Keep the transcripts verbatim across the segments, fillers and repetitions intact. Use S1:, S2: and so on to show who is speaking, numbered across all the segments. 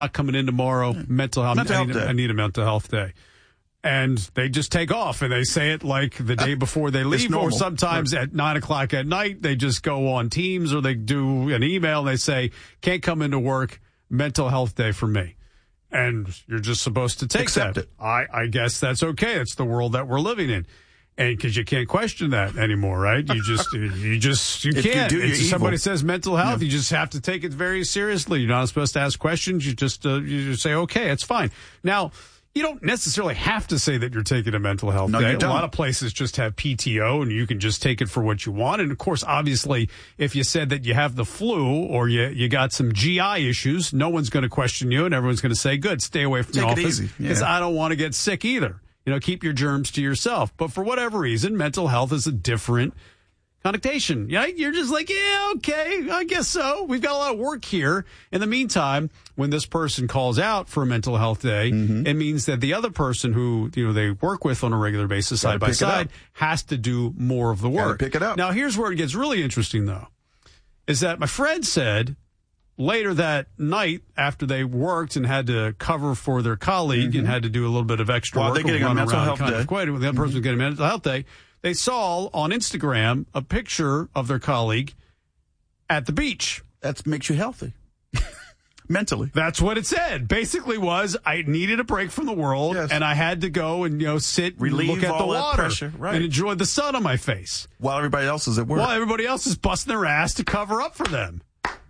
S1: I'm coming in tomorrow, yeah. mental health.
S2: Mental
S1: I,
S2: health
S1: need,
S2: day.
S1: I need a mental health day. And they just take off, and they say it like the day before they leave, or sometimes right. at nine o'clock at night, they just go on Teams or they do an email, and they say, can't come into work, mental health day for me. And you're just supposed to take
S2: Accept
S1: that.
S2: it.
S1: I, I guess that's okay. It's the world that we're living in. And because you can't question that anymore, right? You just, you just, you
S2: if
S1: can't.
S2: You do,
S1: if somebody
S2: evil.
S1: says mental health,
S2: yeah.
S1: you just have to take it very seriously. You're not supposed to ask questions. You just, uh, you just say, okay, it's fine. Now, you don't necessarily have to say that you're taking a mental health
S2: no,
S1: day.
S2: You don't.
S1: A lot of places just have P T O, and you can just take it for what you want. And, of course, obviously, if you said that you have the flu or you, you got some G I issues, no one's going to question you, and everyone's going to say, good, stay away from
S2: take
S1: the office.
S2: Take it easy.
S1: Because
S2: yeah.
S1: I don't want to get sick either. You know, keep your germs to yourself. But for whatever reason, mental health is a different connotation. Yeah, you're just like, yeah, okay, I guess so. We've got a lot of work here. In the meantime, when this person calls out for a mental health day, mm-hmm. it means that the other person who, you know, they work with on a regular basis,
S2: Gotta
S1: side by side, has to do more of the work.
S2: Gotta pick it up.
S1: Now, here's where it gets really interesting, though, is that my friend said later that night, after they worked and had to cover for their colleague mm-hmm. and had to do a little bit of extra
S2: While
S1: work,
S2: they're getting a mental health
S1: kind
S2: day.
S1: Of quiet, the other mm-hmm. person was getting a mental health day. They saw on Instagram a picture of their colleague at the beach.
S2: That makes you healthy. Mentally.
S1: That's what it said. Basically was, I needed a break from the world, yes. and I had to go and, you know, sit
S2: Relieve
S1: and look at
S2: all
S1: the
S2: that
S1: water
S2: pressure. Right.
S1: and enjoy the sun on my face.
S2: While everybody else is at work.
S1: While everybody else is busting their ass to cover up for them.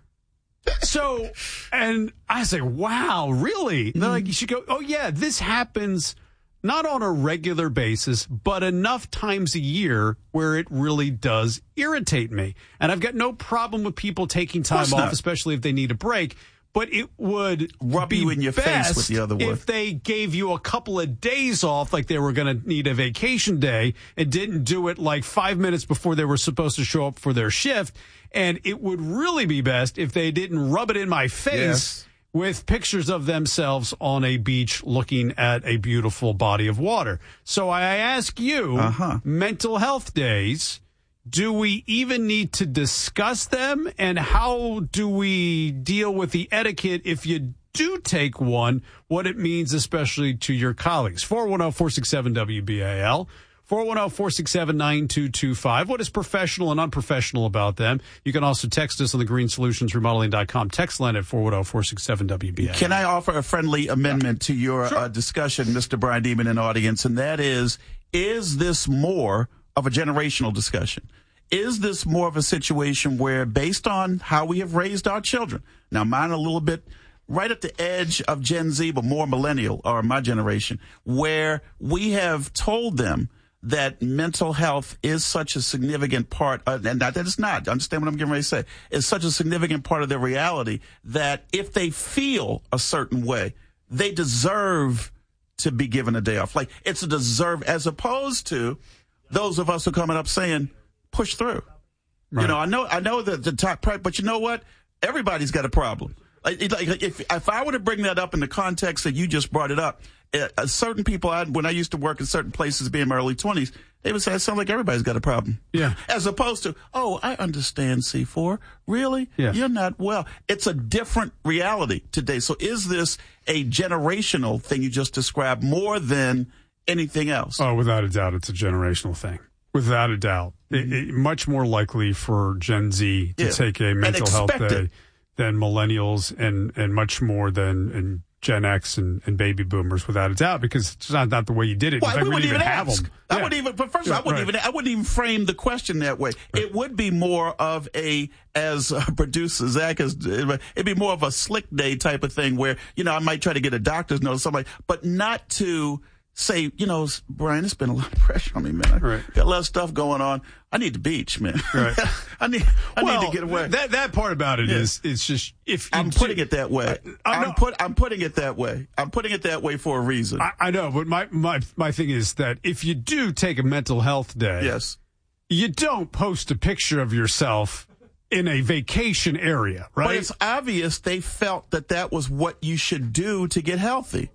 S1: So, and I say, wow, really? Mm-hmm. They're like, you should go, oh, yeah, this happens not on a regular basis, but enough times a year where it really does irritate me. And I've got no problem with people taking time off, not. especially if they need a break. But it would
S2: rub
S1: be
S2: you in your face with the other word.
S1: If they gave you a couple of days off, like they were going to need a vacation day, and didn't do it like five minutes before they were supposed to show up for their shift. And it would really be best if they didn't rub it in my face yes. with pictures of themselves on a beach looking at a beautiful body of water. So I ask you,
S2: uh-huh.
S1: mental health days, do we even need to discuss them? And how do we deal with the etiquette if you do take one, what it means especially to your colleagues? four one zero, four six seven, W B A L. four one zero, four six seven, nine two two five. What is professional and unprofessional about them? You can also text us on the green solutions remodeling dot com. Text line at four one zero, four six seven, W B A L.
S2: Can I offer a friendly amendment to your
S1: sure.
S2: uh, discussion, Mister Brian Deeman and audience? And that is, is this more of a generational discussion? Is this more of a situation where, based on how we have raised our children, now mine a little bit right at the edge of Gen Z, but more millennial, or my generation, where we have told them that mental health is such a significant part, of, and that it's not, understand what I'm getting ready to say, is such a significant part of their reality that if they feel a certain way, they deserve to be given a day off. Like, it's a deserve, as opposed to those of us who are coming up saying, push through. Right. You know, I know, I know that the top part, but you know what? Everybody's got a problem. Like, if, if I were to bring that up in the context that you just brought it up, uh, certain people, I, when I used to work in certain places, being in my early twenties, they would say, it sounds like everybody's got a problem.
S1: Yeah.
S2: As opposed to, oh, I understand, C four. Really?
S1: Yeah.
S2: You're not well. It's a different reality today. So is this a generational thing you just described more than anything else?
S1: Oh, without a doubt, it's a generational thing. Without a doubt. Mm-hmm. It, it, much more likely for Gen Z to
S2: yeah.
S1: take a mental health day
S2: it.
S1: than millennials, and, and much more than and Gen X and, and baby boomers, without a doubt, because it's not, not the way you did it.
S2: Well,
S1: In fact,
S2: we wouldn't even
S1: have
S2: ask.
S1: them.
S2: I
S1: Yeah.
S2: wouldn't even, but first of all, I wouldn't
S1: Right.
S2: even, I wouldn't even frame the question that way.
S1: Right.
S2: It would be more of a, as uh, producer Zach has, it'd be more of a slick day type of thing where, you know, I might try to get a doctor's note or something, but not to say, you know, Brian, it's been a lot of pressure on me, man. I
S1: Right.
S2: got a lot of stuff going on. I need the beach, man.
S1: Right.
S2: I need, I
S1: well,
S2: need to get away.
S1: That that part about it
S2: Yeah.
S1: is, it's just, if you
S2: I'm
S1: do-
S2: putting it that way.
S1: I, I
S2: I'm put. I'm putting it that way. I'm putting it that way for a reason.
S1: I, I know, but my, my, my thing is that if you do take a mental health day,
S2: yes.
S1: you don't post a picture of yourself in a vacation area, right?
S2: But it's obvious they felt that that was what you should do to get healthy.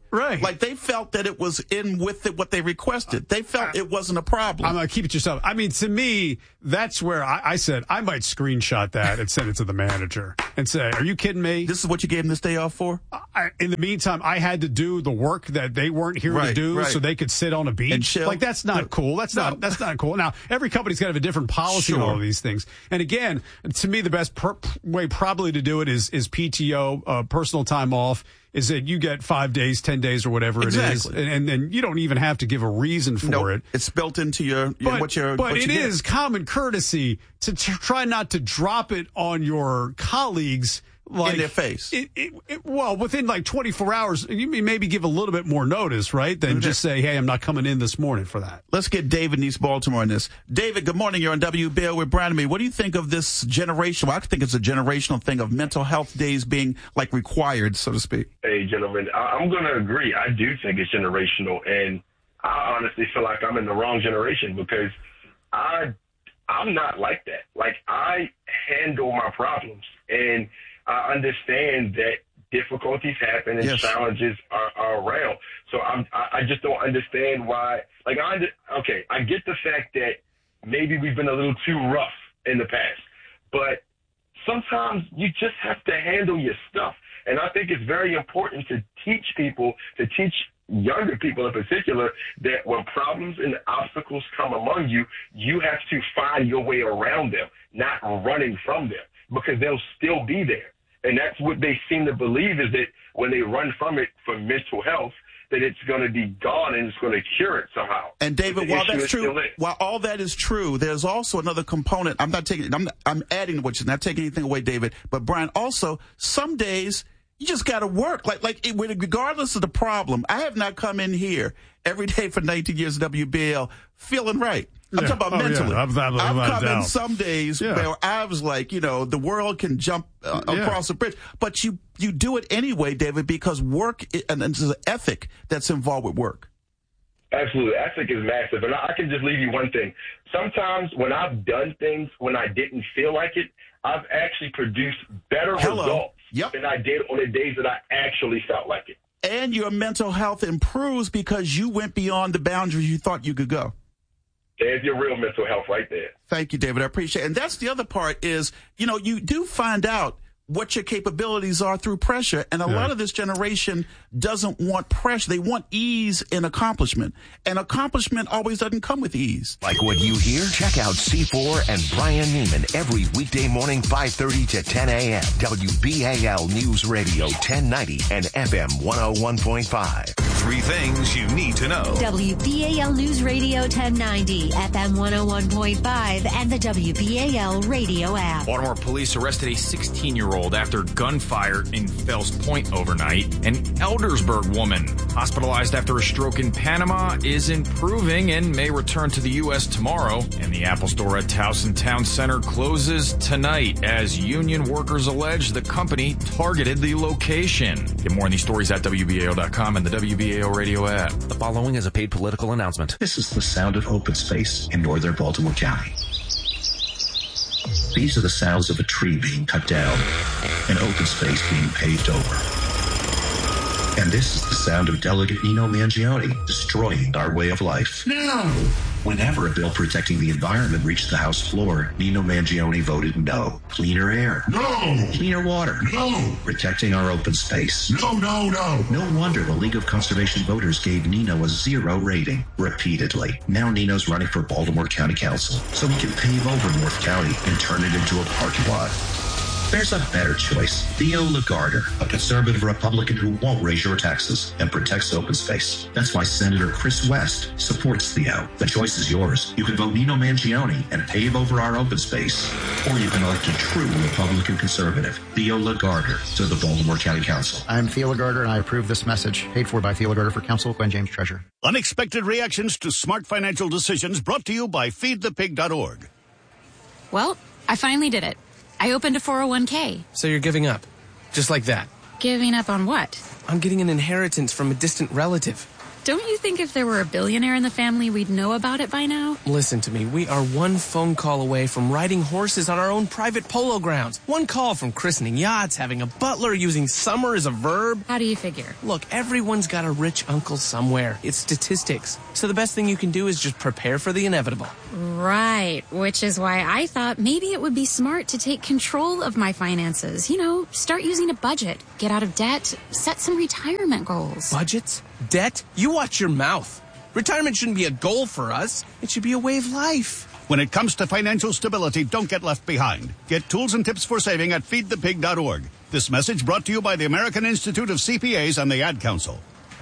S1: Right.
S2: Like they felt that it was in with it, what they requested. They felt it wasn't a problem.
S1: I'm going to keep it yourself. I mean, to me, that's where I, I said I might screenshot that and send it to the manager and say, are you kidding me?
S2: This is what you gave them this day off for?
S1: I, in the meantime, I had to do the work that they weren't here
S2: right,
S1: to do
S2: right.
S1: so they could sit on a beach.
S2: And chill.
S1: Like, that's not cool. That's
S2: no.
S1: not that's not cool. Now, every company's got to have a different policy
S2: sure.
S1: on all of these things. And again, to me, the best per- way probably to do it is, is P T O, uh, personal time off. Is that you get five days, ten days, or whatever
S2: exactly.
S1: it is, and then you don't even have to give a reason for
S2: nope.
S1: it.
S2: It's built into your, your
S1: but,
S2: what your.
S1: But
S2: what
S1: it
S2: you
S1: is
S2: get.
S1: common courtesy to t- try not to drop it on your colleagues. Like,
S2: in their face.
S1: It, it, it, well, within like twenty-four hours, you may maybe give a little bit more notice, right? Than mm-hmm. just say, hey, I'm not coming in this morning for that.
S2: Let's get David in East Baltimore on this. David, good morning. You're on W B L with Brian and me. What do you think of this generational? I think it's a generational thing of mental health days being like required, so to speak.
S3: Hey, gentlemen, I, I'm going to agree. I do think it's generational, and I honestly feel like I'm in the wrong generation because I, I'm not like that. Like, I handle my problems, and I understand that difficulties happen and
S2: yes.
S3: challenges are, are around. So I'm, I just don't understand why. Like, I okay, I get the fact that maybe we've been a little too rough in the past, but sometimes you just have to handle your stuff. And I think it's very important to teach people, to teach younger people in particular, that when problems and obstacles come among you, you have to find your way around them, not running from them, because they'll still be there. And that's what they seem to believe, is that when they run from it for mental health, that it's going to be gone and it's going to cure it somehow.
S2: And David, while that's true, while all that is true, there's also another component. I'm not taking, I'm, I'm adding to what you're not taking anything away, David. But Brian, also, some days you just got to work. Like, like it, regardless of the problem, I have not come in here every day for nineteen years at W B L feeling right. I'm
S1: yeah.
S2: talking about
S1: oh,
S2: mentally.
S1: Yeah. I've, I've, I've,
S2: I've come
S1: doubt.
S2: in some days yeah. where I was like, you know, the world can jump uh,
S1: yeah.
S2: across the bridge. But you, you do it anyway, David, because work, and there's an ethic that's involved with work.
S3: Absolutely. Ethic is massive. And I can just leave you one thing. Sometimes when I've done things when I didn't feel like it, I've actually produced better
S2: Hello.
S3: results
S2: yep.
S3: than I did on the days that I actually felt like it.
S2: And your mental health improves because you went beyond the boundaries you thought you could go.
S3: There's your real mental health right there.
S2: Thank you, David. I appreciate it. And that's the other part is, you know, you do find out what your capabilities are through pressure. And a yeah. lot of this generation doesn't want pressure. They want ease in accomplishment. And accomplishment always doesn't come with ease.
S4: Like what you hear? Check out C four and Brian Neiman every weekday morning, five thirty to ten a.m. W B A L News Radio ten ninety and F M one oh one point five.
S5: Three things you need to know.
S6: W B A L News Radio ten ninety, F M one oh one point five, and the W B A L radio app.
S7: Baltimore police arrested a sixteen-year-old after gunfire in Fells Point overnight. An Eldersburg woman hospitalized after a stroke in Panama is improving and may return to the U S tomorrow. And the Apple store at Towson Town Center closes tonight as union workers allege the company targeted the location. Get more on these stories at W B A L dot com and the W B A L radio app.
S4: The following is a paid political announcement.
S8: This is the sound of open space in northern Baltimore County. These are the sounds of a tree being cut down, an open space being paved over. And this is the sound of Delegate Nino Mangione destroying our way of life. No! Whenever a bill protecting the environment reached the House floor, Nino Mangione voted no. Cleaner air. No! Cleaner water. No! Protecting our open space. No, no, no! No wonder the League of Conservation Voters gave Nino a zero rating, repeatedly. Now Nino's running for Baltimore County Council, so he can pave over North County and turn it into a parking lot. There's a better choice. Theo Lagarder, a conservative Republican who won't raise your taxes and protects open space. That's why Senator Chris West supports Theo. The choice is yours. You can vote Nino Mangione and pave over our open space. Or you can elect a true Republican conservative, Theo Lagarder, to the Baltimore County Council.
S9: I'm Theo Lagarder, and I approve this message. Paid for by Theo Lagarder for Council, Gwen James Treasurer.
S10: Unexpected reactions to smart financial decisions brought to you by feed the pig dot org.
S11: Well, I finally did it. I opened a four oh one k.
S12: So you're giving up? Just like that?
S11: Giving up on what?
S12: On getting an inheritance from a distant relative.
S11: Don't you think if there were a billionaire in the family, we'd know about it by now?
S12: Listen to me. We are one phone call away from riding horses on our own private polo grounds. One call from christening yachts, having a butler, using summer as a verb.
S11: How do you figure?
S12: Look, everyone's got a rich uncle somewhere. It's statistics. So the best thing you can do is just prepare for the inevitable.
S11: Right, which is why I thought maybe it would be smart to take control of my finances. You know, start using a budget, get out of debt, set some retirement goals.
S12: Budgets? Debt? You watch your mouth. Retirement shouldn't be a goal for us. It should be a way of life.
S10: When it comes to financial stability, don't get left behind. Get tools and tips for saving at feed the pig dot org. This message brought to you by the American Institute of C P As and the Ad Council.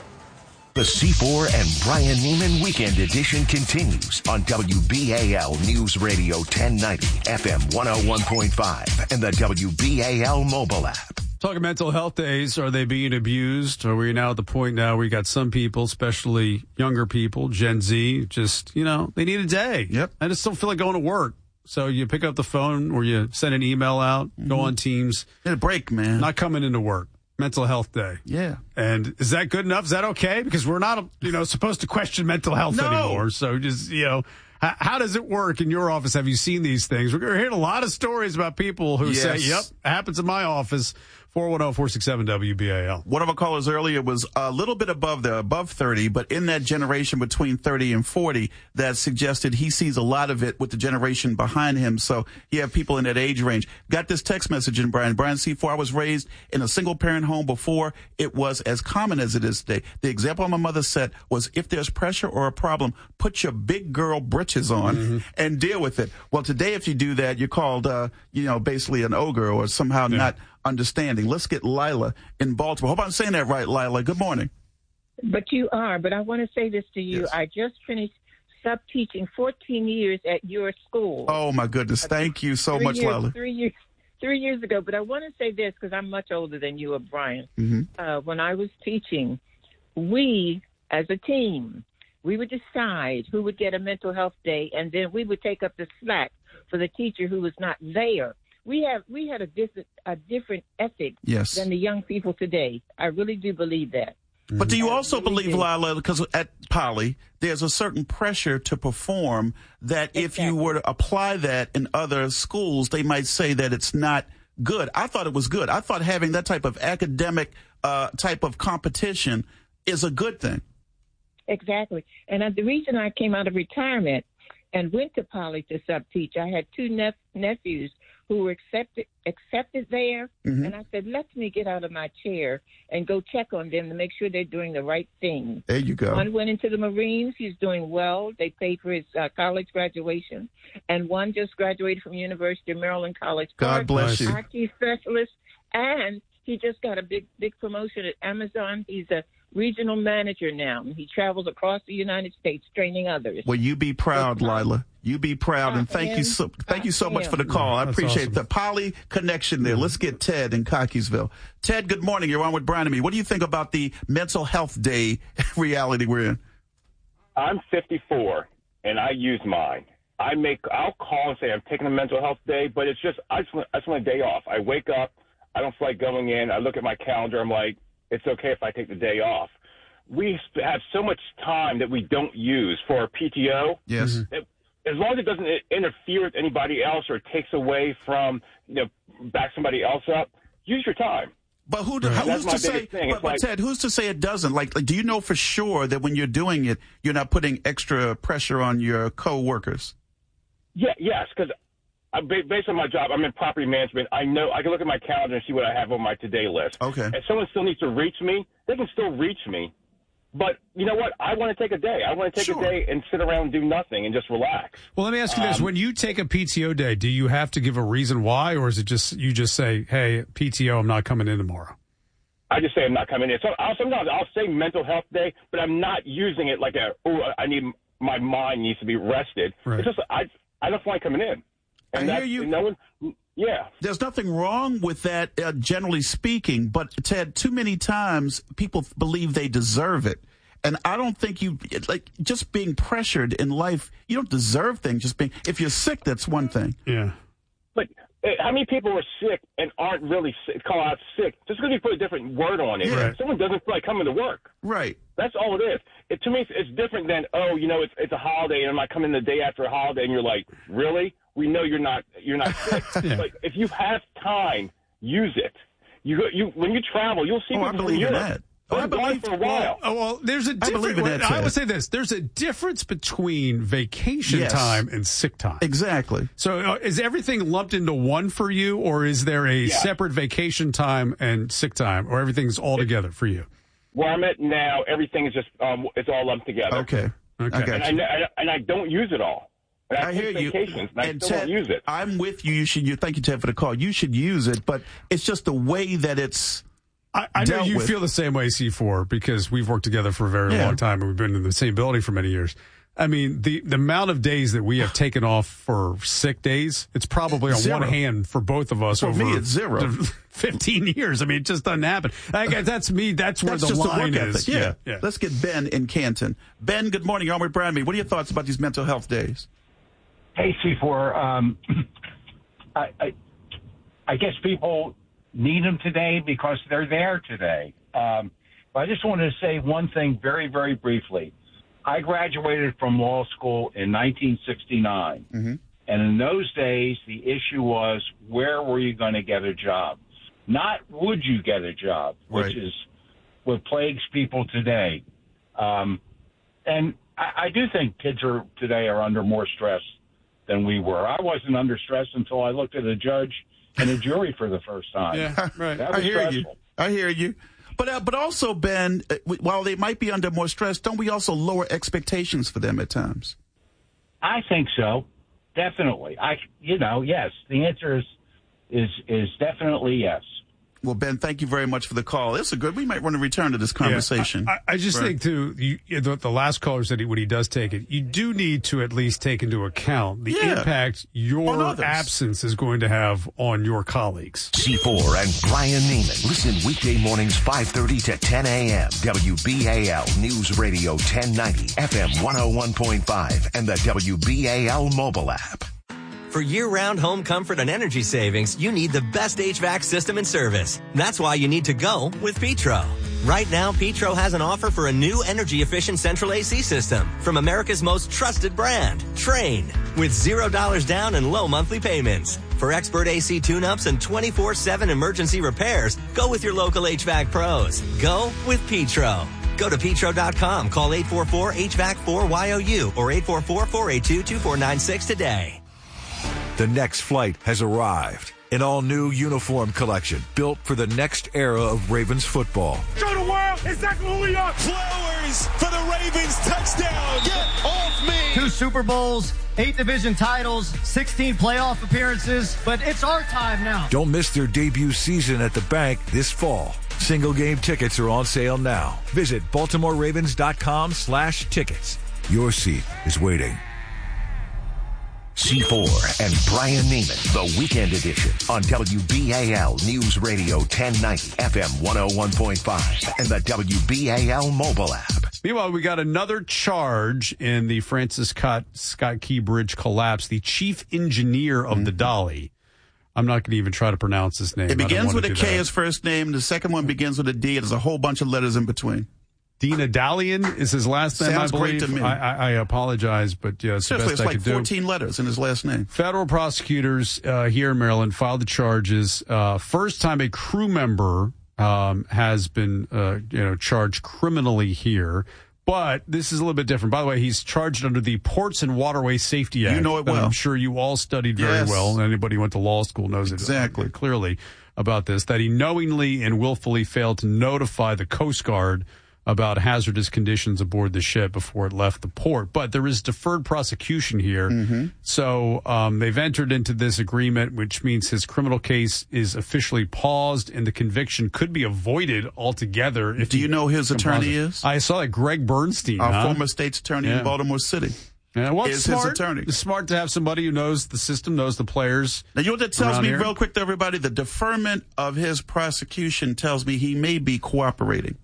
S4: The C four and Brian Neiman Weekend Edition continues on W B A L News Radio ten ninety, F M one oh one point five, and the W B A L mobile app.
S1: Talking mental health days, are they being abused? Are we now at the point now where you got some people, especially younger people, Gen Z, just, you know, they need a day.
S2: Yep.
S1: I just don't feel like going to work. So you pick up the phone or you send an email out, mm-hmm. go on Teams.
S2: Get a break, man.
S1: Not coming into work. Mental health day.
S2: Yeah.
S1: And is that good enough? Is that okay? Because we're not, you know, supposed to question mental health
S2: no.
S1: anymore. So just, you know, how, how does it work in your office? Have you seen these things? We're hearing a lot of stories about people who
S2: yes.
S1: say, yep, it happens in my office. four one zero, four six seven, W B A L.
S2: One of our callers earlier was a little bit above there, above thirty, but in that generation between thirty and forty that suggested he sees a lot of it with the generation behind him. So you have people in that age range. Got this text message in, Brian. Brian C four, I was raised in a single parent home before it was as common as it is today. The example my mother set was if there's pressure or a problem, put your big girl britches on mm-hmm. and deal with it. Well, today if you do that, you're called, uh, you know, basically an ogre or somehow yeah. not understanding. Let's get Lila in Baltimore. Hope I'm saying that right, Lila. Good morning.
S13: But you are. But I want to say this to you. Yes. I just finished sub-teaching fourteen years at your school.
S2: Oh, my goodness. Thank you so much,
S13: years,
S2: Lila.
S13: Three years, three years ago. But I want to say this because I'm much older than you or Brian.
S2: Mm-hmm.
S13: Uh, when I was teaching, we, as a team, we would decide who would get a mental health day, and then we would take up the slack for the teacher who was not there. We have we had a different a different ethic
S2: yes.
S13: than the young people today. I really do believe that.
S2: But do you also
S13: really
S2: believe,
S13: do.
S2: Lila, because at Poly, there's a certain pressure to perform that exactly. if you were to apply that in other schools, they might say that it's not good. I thought it was good. I thought having that type of academic uh, type of competition is a good thing.
S13: Exactly. And uh, the reason I came out of retirement and went to Poly to sub-teach, I had two nep- nephews who were accepted accepted there,
S2: mm-hmm.
S13: and I said, let me get out of my chair and go check on them to make sure they're doing the right thing.
S2: There you go.
S13: One went into the Marines. He's doing well. They paid for his uh, college graduation. And one just graduated from University of Maryland College Park.
S2: God bless you.
S13: I T specialist. And he just got a big, big promotion at Amazon. He's a regional manager now. He travels across the United States training others.
S2: Well, you be proud, Lila. You be proud, and thank you so thank you so much for the call. I appreciate awesome. the Poly connection there. Let's get Ted in Cockeysville. Ted, good morning. You're on with Brian and me. What do you think about the mental health day reality we're in?
S14: I'm fifty-four, and I use mine. I make I'll call and say I'm taking a mental health day, but it's just I just want, I just want a day off. I wake up, I don't feel like going in. I look at my calendar. I'm like, it's okay if I take the day off. We have so much time that we don't use for our P T O.
S2: Yes. Mm-hmm.
S14: As long as it doesn't interfere with anybody else or takes away from, you know, back somebody else up, use your time.
S2: But who? Do,
S14: right.
S2: who's to say? But, but like, Ted, who's to say it doesn't? Like, like, do you know for sure that when you're doing it, you're not putting extra pressure on your co-workers?
S14: Yeah. Yes, because based on my job, I'm in property management. I know I can look at my calendar and see what I have on my today list.
S2: Okay.
S14: If someone still needs to reach me, they can still reach me. But you know what? I want to take a day. I want to take sure. a day and sit around and do nothing and just relax.
S1: Well, let me ask you um, this. When you take a P T O day, do you have to give a reason why, or is it just you just say, hey, P T O, I'm not coming in tomorrow?
S14: I just say I'm not coming in. So I'll, sometimes I'll say mental health day, but I'm not using it like a, oh, I need, my mind needs to be rested.
S1: Right.
S14: It's just, I, I don't feel like coming in. And
S2: I hear you.
S14: No one, yeah.
S2: There's nothing wrong with that, uh, generally speaking, but Ted, too many times people believe they deserve it. And I don't think you, like, just being pressured in life, you don't deserve things. Just being, if you're sick, that's one thing.
S1: Yeah.
S14: But how many people are sick and aren't really sick, call out sick just because you put a different word on it?
S2: Yeah.
S14: Someone doesn't feel like coming to work.
S2: Right.
S14: That's all it is. It, to me, it's, it's different than, oh, you know, it's it's a holiday, and I might come in the day after a holiday, and you're like, really? We know you're not you're not sick.
S2: Yeah.
S14: Like, if you have time, use it. You go, you when you travel, you'll see
S2: Oh, I
S14: people
S2: believe
S14: from
S2: in
S14: Europe.
S2: that.
S14: They're
S2: Oh, I
S14: gone
S2: believe-
S14: for a while.
S1: Oh, well, there's a
S2: I
S1: difference.
S2: believe in that,
S1: I
S2: Ted.
S1: would say this. There's a difference between vacation
S2: Yes.
S1: time and sick time.
S2: Exactly.
S1: So uh, is everything lumped into one for you, or is there a
S14: Yeah.
S1: separate vacation time and sick time, or everything's all together for you?
S14: Where I'm at now, everything is just um, it's all lumped together.
S2: Okay.
S1: Okay.
S2: I got
S14: And I,
S2: you.
S14: kn- and I don't use it all. And I,
S2: I
S14: take
S2: hear you.
S14: vacations, and I
S2: And
S14: still
S2: Ted,
S14: don't use it.
S2: I'm with you. You should. You, thank you, Ted, for the call. You should use it, but it's just the way that it's.
S1: I, I know
S2: dealt
S1: you
S2: with.
S1: feel the same way, C four, because we've worked together for a very
S2: Yeah.
S1: long time and we've been in the same building for many years. I mean, the, the amount of days that we have taken off for sick days, it's probably on
S2: Zero.
S1: one hand for both of us
S2: For
S1: over
S2: me, it's zero.
S1: fifteen years. I mean, it just doesn't happen. I guess that's me. That's where
S2: That's
S1: the
S2: just the
S1: line
S2: work
S1: is.
S2: ethic. Yeah.
S1: yeah.
S2: Let's get Ben in Canton. Ben, good morning. You're on with Brian Me. What are your thoughts about these mental health days?
S15: Hey, C four. Um, I, I, I guess people need them today because they're there today. Um, but I just wanted to say one thing very, very briefly. I graduated from law school in nineteen sixty-nine.
S2: Mm-hmm.
S15: And in those days, the issue was, where were you going to get a job? Not would you get a job, which
S2: Right.
S15: is what plagues people today. Um, and I, I do think kids are today are under more stress than we were. I wasn't under stress until I looked at a judge and a jury for the first time.
S1: Yeah, right.
S15: That
S2: I
S15: was
S2: hear
S15: stressful.
S2: you. I hear you. But uh, but also, Ben, uh, while they might be under more stress, don't we also lower expectations for them at times?
S15: I think so. Definitely. I, you know, yes. The answer is, is, is definitely yes.
S2: Well, Ben, thank you very much for the call. It's a good. We might want to return to this conversation.
S1: Yeah, I, I just
S2: Right.
S1: think too. You, the, the last caller said he, when he does take it, you do need to at least take into account the
S2: Yeah.
S1: impact
S2: On
S1: your
S2: others.
S1: absence is going to have on your colleagues.
S4: C four and Brian Neiman. Listen weekday mornings five thirty to ten a.m. W B A L News Radio ten ninety, F M one oh one point five, and the W B A L mobile app.
S16: For year-round home comfort and energy savings, you need the best H V A C system and service. That's why you need to go with Petro. Right now, Petro has an offer for a new energy-efficient central A C system from America's most trusted brand, Trane, with zero dollars down and low monthly payments. For expert A C tune-ups and twenty-four seven emergency repairs, go with your local H V A C pros. Go with Petro. Go to petro dot com, call eight four four H V A C four Y O U or eight four four, four eight two, two four nine six today.
S5: The next flight has arrived. An all-new uniform collection built for the next era of Ravens football.
S17: Show the world exactly who we are. Flowers for the Ravens touchdown. Get off me.
S18: Two Super Bowls, eight division titles, sixteen playoff appearances, but it's our time now.
S5: Don't miss their debut season at the bank this fall. Single game tickets are on sale now. Visit baltimore ravens dot com slash tickets. Your seat is waiting.
S4: C four and Brian Neiman, the weekend edition on W B A L News Radio ten ninety, F M one oh one point five, and the W B A L mobile app.
S1: Meanwhile, we got another charge in the Francis Scott, Scott Key Bridge collapse. The chief engineer of mm-hmm. the Dolly. I'm not going to even try to pronounce his name.
S2: It begins with a K as first name. The second one begins with a D. There's a whole bunch of letters in between.
S1: Dina Dalian is his last name,
S2: Sounds
S1: I believe.
S2: great to me.
S1: I, I, I apologize, but yeah, it's
S2: Seriously,
S1: the best
S2: it's
S1: I
S2: like
S1: could do.
S2: fourteen letters in his last name.
S1: Federal prosecutors uh, here in Maryland filed the charges. Uh, first time a crew member um, has been, uh, you know, charged criminally here. But this is a little bit different. By the way, he's charged under the Ports and Waterway Safety Act.
S2: You know it
S1: that
S2: well.
S1: I'm sure you all studied very
S2: Yes.
S1: well. Anybody who went to law school knows
S2: Exactly.
S1: it clearly about this, that he knowingly and willfully failed to notify the Coast Guard about hazardous conditions aboard the ship before it left the port. But there is deferred prosecution here.
S2: Mm-hmm.
S1: So um, they've entered into this agreement, which means his criminal case is officially paused and the conviction could be avoided altogether. If
S2: Do you know his attorney
S1: composite.
S2: is?
S1: I saw that Greg Bernstein.
S2: Our
S1: huh?
S2: former state's attorney
S1: Yeah.
S2: in Baltimore City.
S1: Yeah, well, it's
S2: is
S1: smart.
S2: his attorney.
S1: It's smart to have somebody who knows the system, knows the players.
S2: Now, you know what that tells
S1: around
S2: me
S1: here?
S2: real quick to everybody? The deferment of his prosecution tells me he may be cooperating.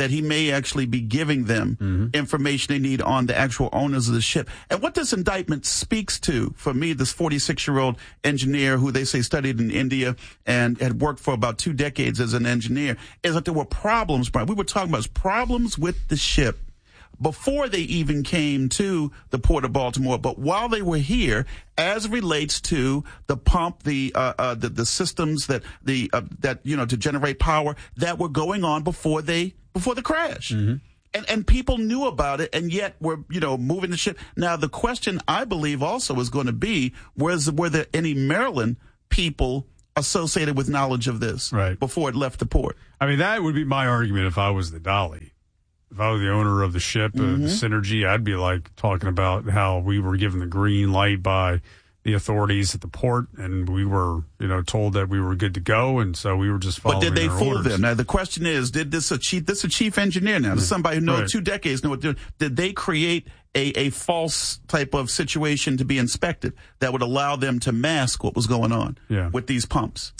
S2: that he may actually be giving them mm-hmm. information they need on the actual owners of the ship. And what this indictment speaks to, for me, this forty-six-year-old engineer who they say studied in India and had worked for about two decades as an engineer, is that there were problems, Brian. We were talking about problems with the ship before they even came to the Port of Baltimore, but while they were here, as relates to the pump, the uh, uh, the, the systems that the uh, that you know to generate power that were going on before they before the crash, mm-hmm. and and people knew about it, and yet were you know moving the ship. Now the question I believe also is going to be: was were there any Maryland people associated with knowledge of this
S1: right.
S2: before it left the port?
S1: I mean, that would be my argument if I was the Dolly. If I was the owner of the ship, mm-hmm. uh, the Synergy, I'd be like talking about how we were given the green light by the authorities at the port, and we were, you know, told that we were good to go, and so we were just following.
S2: But did they
S1: their
S2: fool
S1: orders.
S2: them? Now the question is, did this a chief? This a chief engineer now? This is somebody who knows
S1: Right.
S2: two decades know what they're doing. Did they create a a false type of situation to be inspected that would allow them to mask what was going on
S1: Yeah.
S2: with these pumps?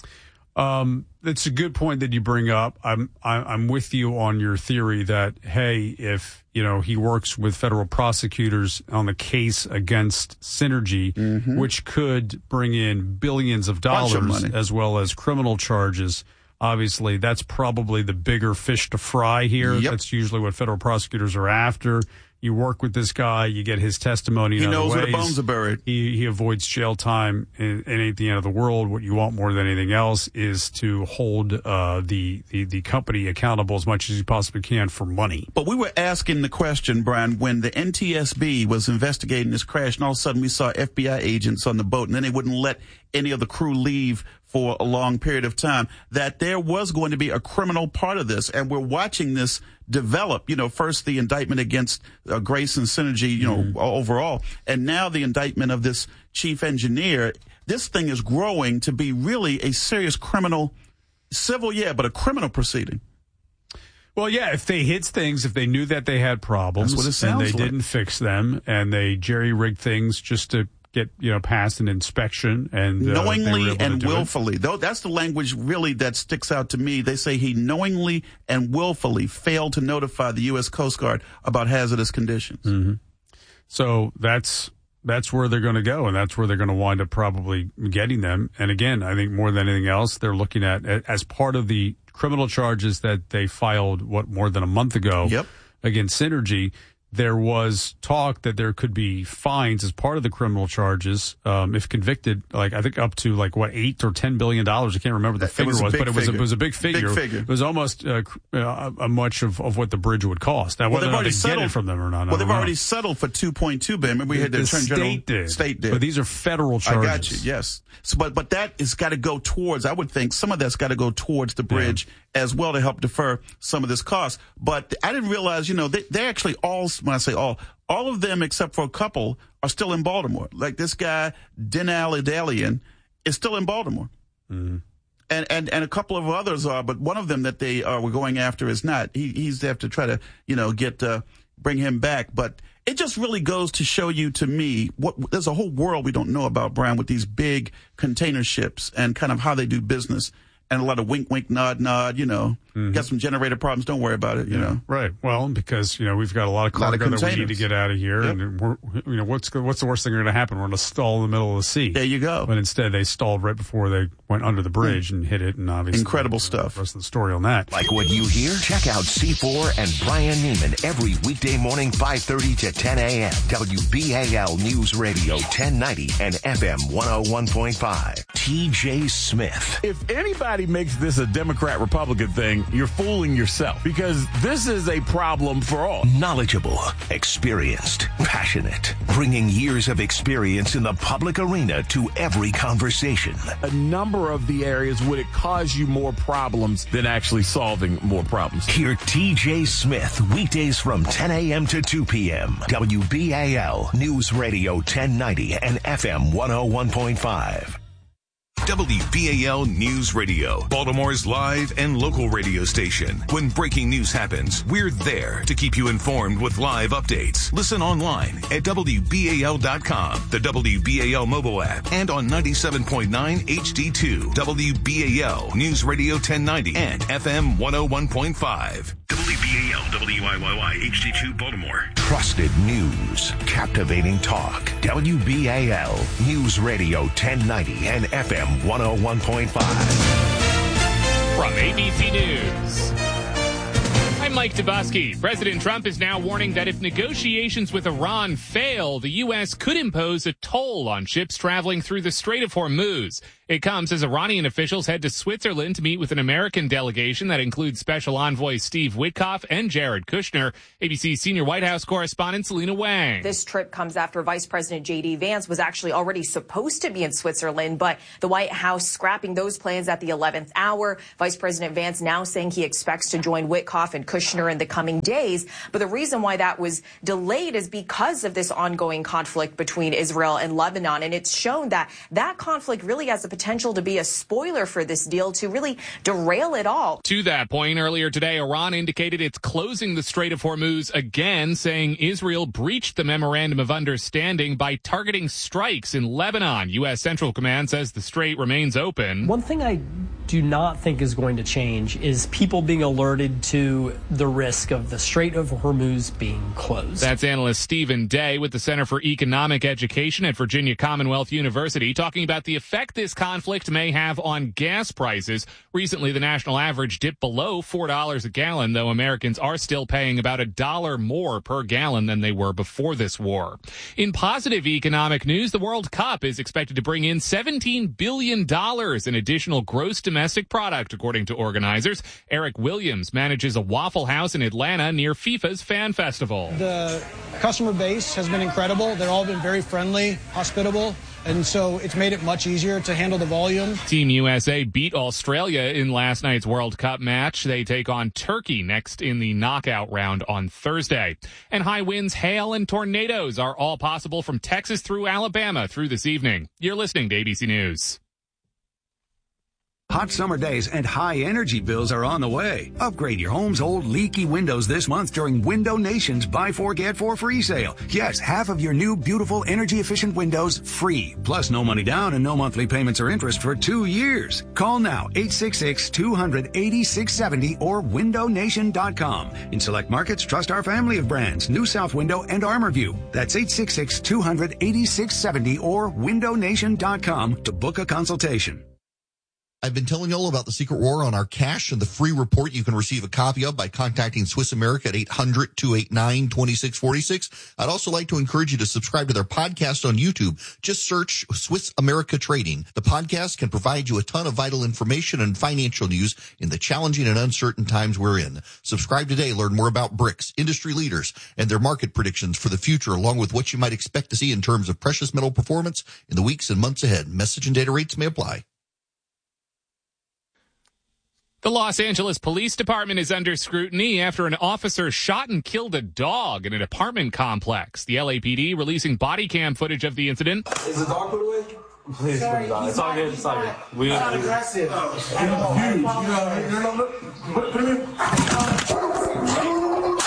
S1: Um, that's a good point that you bring up. I'm I, I'm with you on your theory that, hey, if you know he works with federal prosecutors on the case against Synergy,
S2: mm-hmm.
S1: which could bring in billions of
S2: Bunch of
S1: dollars
S2: money.
S1: as well as criminal charges. Obviously, that's probably the bigger fish to fry here.
S2: Yep.
S1: That's usually what federal prosecutors are after. You work with this guy, you get his testimony.
S2: He
S1: in
S2: knows
S1: other
S2: where the
S1: ways.
S2: bones are buried.
S1: He, he avoids jail time. It, it ain't the end of the world. What you want more than anything else is to hold uh, the, the the company accountable as much as you possibly can for money.
S2: But we were asking the question, Brian, when the N T S B was investigating this crash, and all of a sudden we saw F B I agents on the boat, and then they wouldn't let any of the crew leave for a long period of time, that there was going to be a criminal part of this. And we're watching this develop, you know, first the indictment against uh, Grace and Synergy, you know, mm-hmm. overall, and now the indictment of this chief engineer. This thing is growing to be really a serious criminal, civil, yeah, but a criminal proceeding.
S1: Well, yeah, if they hid things, if they knew that they had problems
S2: That's what it sounds
S1: and they
S2: like.
S1: didn't fix them and they jerry-rigged things just to get, you know, past an inspection and uh,
S2: knowingly
S1: they were able to
S2: and
S1: do it.
S2: willfully. Though that's the language really that sticks out to me. They say he knowingly and willfully failed to notify the U S Coast Guard about hazardous conditions.
S1: Mm-hmm. So that's that's where they're going to go, and that's where they're going to wind up probably getting them. And again, I think more than anything else, they're looking at as part of the criminal charges that they filed what more than a month ago
S2: yep.
S1: against Synergy. There was talk that there could be fines as part of the criminal charges, um, if convicted, like I think up to like what eight or ten billion dollars. I can't remember the
S2: It
S1: figure
S2: was a
S1: was,
S2: big
S1: but it was a,
S2: figure.
S1: it was a big figure.
S2: Big figure.
S1: It was almost uh, uh, a much of, of what the bridge would cost. Now,
S2: Well,
S1: whether
S2: they've
S1: or not
S2: already
S1: they get
S2: settled
S1: it from them or not, I
S2: Well, they've
S1: don't
S2: already
S1: know.
S2: settled for two point two billion. Remember, we had the,
S1: the
S2: Attorney
S1: state
S2: General.
S1: did.
S2: State did.
S1: But these are federal charges.
S2: I got you. Yes. So, but but that has got to go towards. I would think some of that's got to go towards the bridge yeah. as well to help defer some of this cost. But I didn't realize, you know, they they actually all. When I say all. All of them, except for a couple, are still in Baltimore. Like this guy, Denali Dalian, is still in Baltimore.
S1: Mm-hmm.
S2: And, and and a couple of others are, but one of them that they uh, were going after is not. He, he's have to try to, you know, get uh, bring him back. But it just really goes to show you, to me, what there's a whole world we don't know about, Brian, with these big container ships and kind of how they do business. And a lot of wink, wink, nod, nod, you know. Mm-hmm. Got some generator problems. Don't worry about it, you
S1: yeah,
S2: know.
S1: Right. Well, because, you know, we've got a lot of cargo that we need to get out of here.
S2: Yep.
S1: And, we're, you know, what's what's the worst thing going to happen? We're going to stall in the middle of the sea.
S2: There you go.
S1: But instead, they stalled right before they went under the bridge mm. and hit it. And obviously,
S2: incredible
S1: uh,
S2: stuff.
S1: The rest of the story on that.
S4: Like what you hear? Check out C four and Brian Neiman every weekday morning, five thirty to ten a.m. W B A L News Radio ten ninety and F M one oh one point five. T J Smith.
S19: If anybody makes this a Democrat-Republican thing, you're fooling yourself, because this is a problem for all.
S4: Knowledgeable, experienced, passionate, bringing years of experience in the public arena to every conversation.
S19: A number of the areas would it cause you more problems than actually solving more problems.
S4: Hear T J Smith weekdays from ten a.m. to two p.m. W B A L News Radio ten ninety and F M one oh one point five.
S20: W B A L News Radio, Baltimore's live and local radio station. When breaking news happens, we're there to keep you informed with live updates. Listen online at W B A L dot com, the W B A L mobile app, and on ninety-seven point nine H D two, W B A L News Radio ten ninety and F M one oh one point five. W B A L, W I Y Y, H D two Baltimore.
S4: Trusted news, captivating talk. W B A L News Radio ten ninety and F M one oh one point five.
S21: From A B C News, I'm Mike Dubusky. President Trump is now warning that if negotiations with Iran fail, the U S could impose a toll on ships traveling through the Strait of Hormuz. It comes as Iranian officials head to Switzerland to meet with an American delegation that includes Special Envoy Steve Witkoff and Jared Kushner. A B C senior White House correspondent Selena Wang.
S22: This trip comes after Vice President J D Vance was actually already supposed to be in Switzerland, but the White House scrapping those plans at the eleventh hour. Vice President Vance now saying he expects to join Witkoff and Kushner in the coming days. But the reason why that was delayed is because of this ongoing conflict between Israel and Lebanon. And it's shown that that conflict really has the potential to be a spoiler for this deal to really derail it all.
S21: To that point, earlier today, Iran indicated it's closing the Strait of Hormuz again, saying Israel breached the memorandum of understanding by targeting strikes in Lebanon. U S Central Command says the strait remains open.
S23: One thing I do not think is going to change is people being alerted to the risk of the Strait of Hormuz being closed.
S21: That's analyst Stephen Day with the Center for Economic Education at Virginia Commonwealth University talking about the effect this conflict may have on gas prices. Recently, the national average dipped below four dollars a gallon, though Americans are still paying about a dollar more per gallon than they were before this war. In positive economic news, the World Cup is expected to bring in seventeen billion dollars in additional gross domestic product, according to organizers. Eric Williams manages a Waffle House in Atlanta near FIFA's Fan Festival.
S24: The customer base has been incredible. They've all been very friendly, hospitable, and so it's made it much easier to handle the volume.
S21: Team U S A beat Australia in last night's World Cup match. They take on Turkey next in the knockout round on Thursday. And high winds, hail, and tornadoes are all possible from Texas through Alabama through this evening. You're listening to A B C News.
S25: Hot summer days and high energy bills are on the way. Upgrade your home's old leaky windows this month during Window Nation's Buy Four Get Four free sale. Yes, half of your new beautiful energy efficient windows free. Plus no money down and no monthly payments or interest for two years. Call now eight six six, two hundred, eighty-six seventy or window nation dot com. In select markets, trust our family of brands, New South Window and Armorview. That's eight six six, two hundred, eighty-six seventy or window nation dot com to book a consultation.
S26: I've been telling you all about the Secret War on our cash and the free report you can receive a copy of by contacting Swiss America at eight hundred, two eight nine, two six four six. I'd also like to encourage you to subscribe to their podcast on YouTube. Just search Swiss America Trading. The podcast can provide you a ton of vital information and financial news in the challenging and uncertain times we're in. Subscribe today. Learn more about bricks, industry leaders, and their market predictions for the future, along with what you might expect to see in terms of precious metal performance in the weeks and months ahead. Message and data rates may apply.
S21: The Los Angeles Police Department is under scrutiny after an officer shot and killed a dog in an apartment complex. The L A P D releasing body cam footage of the incident.
S27: Is the dog put away? Please
S22: Sorry,
S27: put it on. It's all good. It's all good. We not aggressive. Put him in.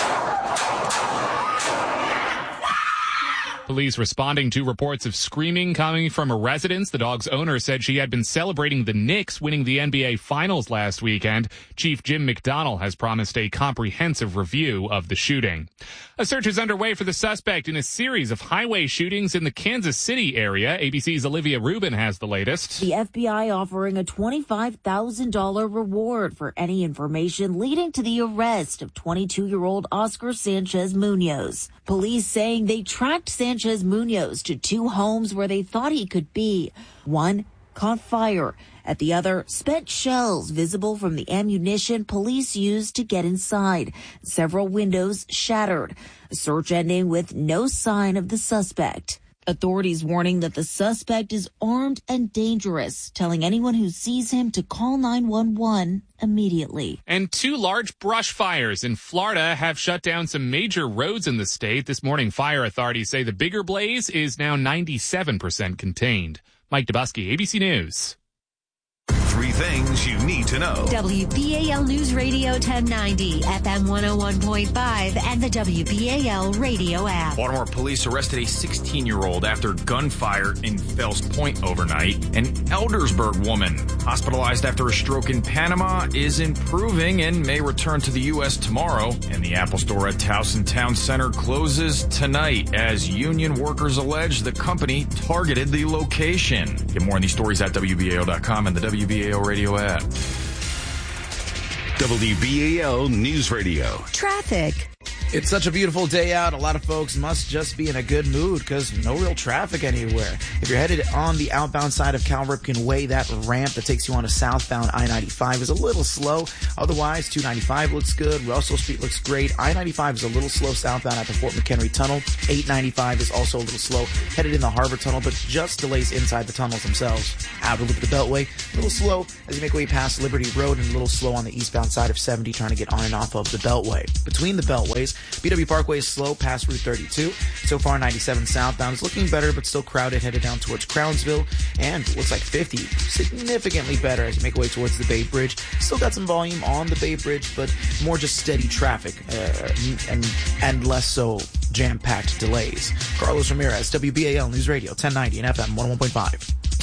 S21: Police responding to reports of screaming coming from a residence. The dog's owner said she had been celebrating the Knicks winning the N B A Finals last weekend. Chief Jim McDonnell has promised a comprehensive review of the shooting. A search is underway for the suspect in a series of highway shootings in the Kansas City area. A B C's Olivia Rubin has the latest.
S28: The F B I offering a twenty-five thousand dollars reward for any information leading to the arrest of twenty-two-year-old Oscar Sanchez Munoz. Police saying they tracked Sanchez Munoz to two homes where they thought he could be. One caught fire. At the other, spent shells visible from the ammunition police used to get inside. Several windows shattered. A search ending with no sign of the suspect. Authorities warning that the suspect is armed and dangerous, telling anyone who sees him to call nine one one immediately.
S21: And two large brush fires in Florida have shut down some major roads in the state. This morning, fire authorities say the bigger blaze is now ninety-seven percent contained. Mike Dubusky, A B C News.
S20: Three things you need to know.
S3: W B A L News Radio ten ninety, F M one oh one point five, and the W B A L radio app.
S6: Baltimore police arrested a sixteen-year-old after gunfire in Fells Point overnight. An Eldersburg woman hospitalized after a stroke in Panama is improving and may return to the U S tomorrow. And the Apple store at Towson Town Center closes tonight as union workers allege the company targeted the location. Get more on these stories at W B A L dot com and the W B A L radio app.
S20: W B A L News Radio.
S3: Traffic.
S7: It's such a beautiful day out. A lot of folks must just be in a good mood because no real traffic anywhere. If you're headed on the outbound side of Cal Ripken Way, that ramp that takes you on a southbound I ninety-five is a little slow. Otherwise, two ninety-five looks good. Russell Street looks great. I ninety-five is a little slow southbound at the Fort McHenry Tunnel. eight ninety-five is also a little slow headed in the Harbor Tunnel, but just delays inside the tunnels themselves. Outer loop of the Beltway, a little slow as you make your way past Liberty Road and a little slow on the eastbound side of seventy trying to get on and off of the Beltway. Between the Beltways, B W Parkway is slow past Route thirty-two. So far, ninety-seven southbound is looking better, but still crowded headed down towards Crownsville. And looks like fifty, significantly better as you make your way towards the Bay Bridge. Still got some volume on the Bay Bridge, but more just steady traffic uh, and, and less so jam-packed delays. Carlos Ramirez, W B A L News Radio, ten ninety and F M one oh one point five.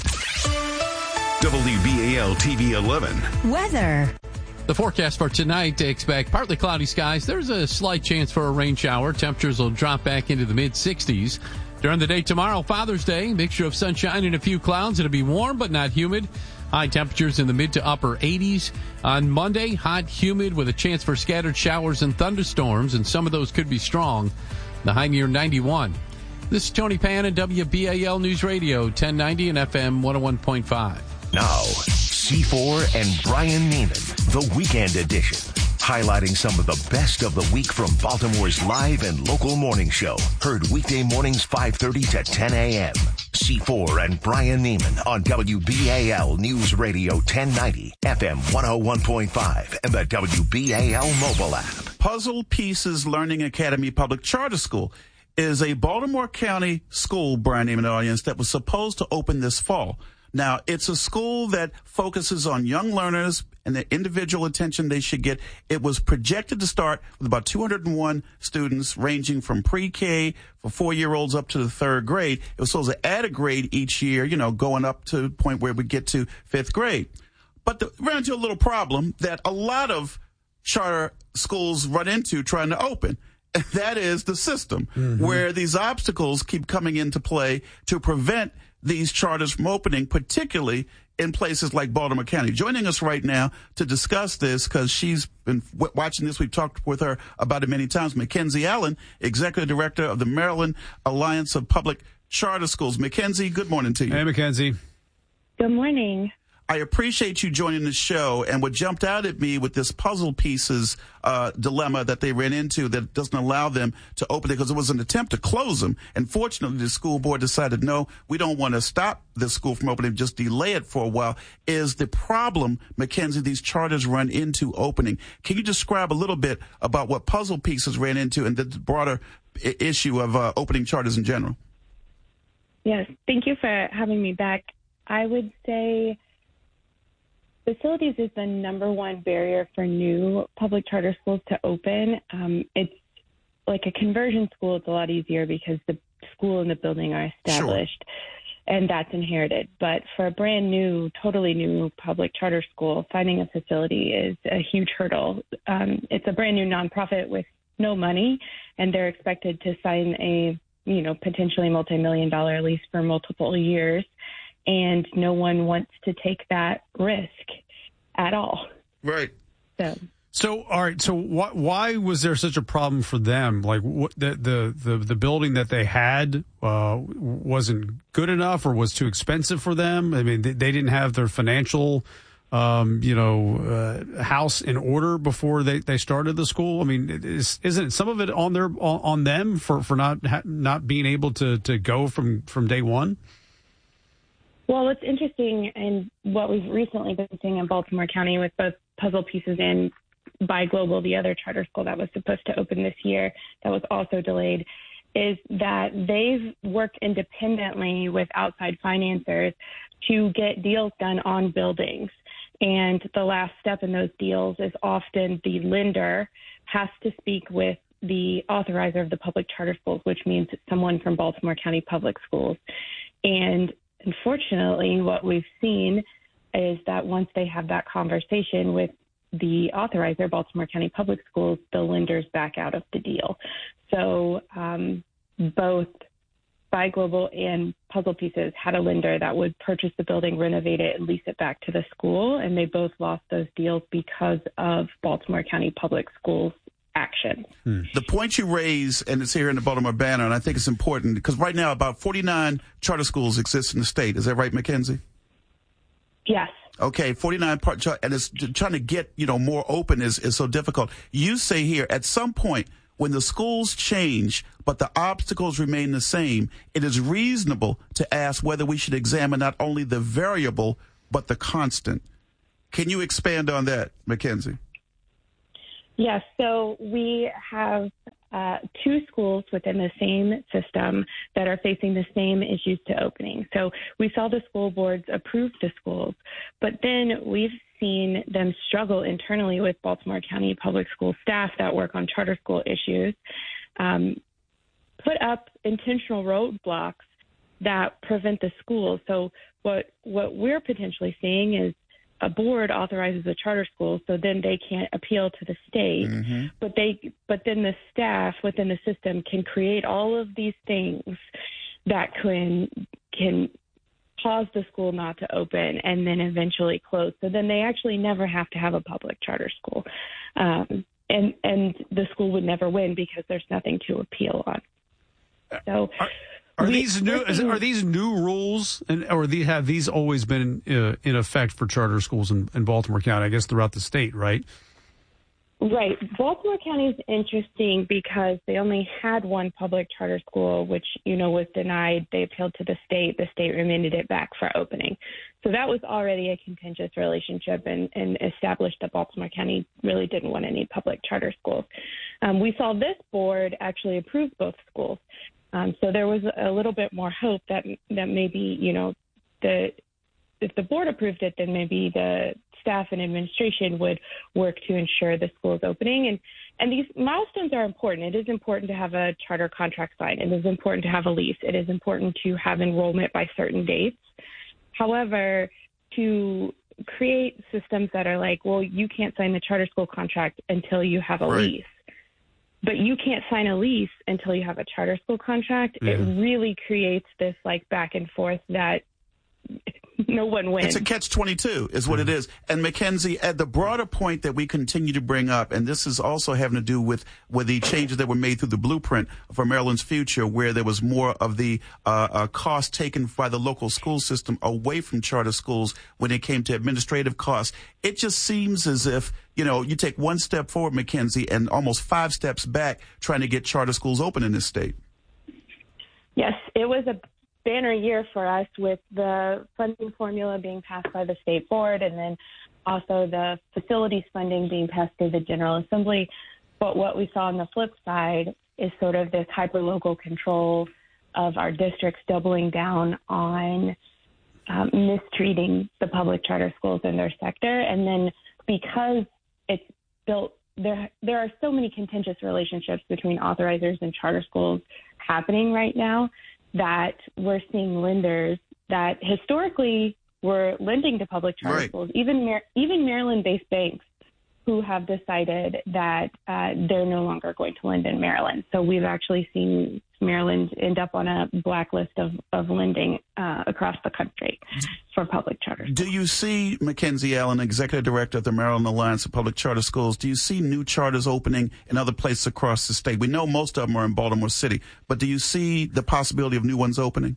S20: W B A L T V eleven.
S3: Weather.
S8: The forecast for tonight, they expect partly cloudy skies. There's a slight chance for a rain shower. Temperatures will drop back into the mid-sixties. During the day tomorrow, Father's Day, mixture of sunshine and a few clouds. It'll be warm but not humid. High temperatures in the mid to upper eighties. On Monday, hot, humid with a chance for scattered showers and thunderstorms, and some of those could be strong. The high near ninety-one. This is Tony Pan at W B A L News Radio, ten ninety and F M one oh one point five.
S4: Now, C four and Brian Neiman, the Weekend Edition, highlighting some of the best of the week from Baltimore's live and local morning show. Heard weekday mornings five thirty to ten a.m. C four and Brian Neiman on W B A L News Radio ten ninety, F M one oh one point five, and the W B A L mobile app.
S2: Puzzle Pieces Learning Academy Public Charter School is a Baltimore County school, Brian Neiman audience, that was supposed to open this fall. Now, it's a school that focuses on young learners and the individual attention they should get. It was projected to start with about two hundred one students ranging from pre-K for four-year-olds up to the third grade. It was supposed to add a grade each year, you know, going up to the point where we get to fifth grade. But the, ran into a little problem that a lot of charter schools run into trying to open. That is the system, mm-hmm. where these obstacles keep coming into play to prevent these charters from opening, particularly in places like Baltimore County. Joining us right now to discuss this, because she's been w- watching this, we've talked with her about it many times, Mackenzie Allen, Executive Director of the Maryland Alliance of Public Charter Schools. Mackenzie, good morning to you.
S1: Hey, Mackenzie.
S9: Good morning.
S2: I appreciate you joining the show, and what jumped out at me with this puzzle pieces uh, dilemma that they ran into that doesn't allow them to open it, because it was an attempt to close them. And fortunately, the school board decided, no, we don't want to stop the school from opening, just delay it for a while, is the problem, Mackenzie, these charters run into opening. Can you describe a little bit about what puzzle pieces ran into and the broader I- issue of uh, opening charters in general?
S9: Yes, thank you for having me back. I would say facilities is the number one barrier for new public charter schools to open. Um, it's like a conversion school. It's a lot easier because the school and the building are established, sure. and that's inherited. But for a brand new, totally new public charter school, finding a facility is a huge hurdle. Um, it's a brand new nonprofit with no money, and they're expected to sign a, you know, potentially multi-million dollar lease for multiple years. And no one wants to take that risk at all.
S2: Right.
S9: So,
S1: so all right. So wh- why was there such a problem for them? Like what, the, the, the, the building that they had uh, wasn't good enough or was too expensive for them? I mean, they, they didn't have their financial, um, you know, uh, house in order before they, they started the school. I mean, is, isn't some of it on their, on, on them for, for not, ha- not being able to, to go from, from day one?
S9: Well, what's interesting and what we've recently been seeing in Baltimore County with both Puzzle Pieces and By Global, the other charter school that was supposed to open this year that was also delayed, is that they've worked independently with outside financiers to get deals done on buildings. And the last step in those deals is often the lender has to speak with the authorizer of the public charter schools, which means someone from Baltimore County Public Schools. And unfortunately, what we've seen is that once they have that conversation with the authorizer, Baltimore County Public Schools, the lenders back out of the deal. So um, both Buy Global and Puzzle Pieces had a lender that would purchase the building, renovate it, and lease it back to the school, and they both lost those deals because of Baltimore County Public Schools' action.
S2: Hmm. The point you raise, and it's here in the Baltimore Banner, and I think it's important, because right now about forty-nine charter schools exist in the state. Is that right, Mackenzie?
S9: Yes.
S2: Okay, forty-nine part, and it's trying to get, you know, more open is, is so difficult. You say here, at some point, when the schools change, but the obstacles remain the same, it is reasonable to ask whether we should examine not only the variable, but the constant. Can you expand on that, Mackenzie?
S9: Yes, so we have uh, two schools within the same system that are facing the same issues to opening. So we saw the school boards approve the schools, but then we've seen them struggle internally with Baltimore County Public School staff that work on charter school issues, um, put up intentional roadblocks that prevent the schools. So what what we're potentially seeing is a board authorizes a charter school, so then they can't appeal to the state. Mm-hmm. But they, but then the staff within the system can create all of these things that can can cause the school not to open and then eventually close. So then they actually never have to have a public charter school, um, and and the school would never win because there's nothing to appeal on. So.
S1: Are- Are
S9: We,
S1: these new? Is, are these new rules, and or the, have these always been uh, in effect for charter schools in, in Baltimore County? I guess throughout the state, right?
S9: Right. Baltimore County is interesting because they only had one public charter school, which, you know, was denied. They appealed to the state. The state remanded it back for opening. So that was already a contentious relationship and, and established that Baltimore County really didn't want any public charter schools. Um, we saw this board actually approve both schools. Um, so there was a little bit more hope that that maybe, you know, the if the board approved it, then maybe the staff and administration would work to ensure the school's opening. And, and these milestones are important. It is important to have a charter contract signed. It is important to have a lease. It is important to have enrollment by certain dates. However, to create systems that are like, well, you can't sign the charter school contract until you have a
S2: right.
S9: lease. But you can't sign a lease until you have a charter school contract.
S2: Yeah.
S9: It really creates this like back and forth that no one wins.
S2: It's a catch twenty-two is what it is. And Mackenzie, at the broader point that we continue to bring up, and this is also having to do with, with the changes that were made through the blueprint for Maryland's future, where there was more of the uh, uh, cost taken by the local school system away from charter schools when it came to administrative costs. It just seems as if, you know, you take one step forward, Mackenzie, and almost five steps back trying to get charter schools open in this state.
S9: Yes, it was a banner year for us with the funding formula being passed by the state board and then also the facilities funding being passed through the General Assembly. But what we saw on the flip side is sort of this hyper-local control of our districts doubling down on um, mistreating the public charter schools in their sector. And then because it's built, there, there are so many contentious relationships between authorizers and charter schools happening right now that we're seeing lenders that historically were lending to public charter
S2: right.
S9: schools, even Mar- even Maryland-based banks who have decided that uh, they're no longer going to lend in Maryland. So we've actually seen Maryland end up on a blacklist of, of lending uh, across the country for public charter schools.
S2: Do you see, Mackenzie Allen, Executive Director of the Maryland Alliance of Public Charter Schools, do you see new charters opening in other places across the state? We know most of them are in Baltimore City, but do you see the possibility of new ones opening?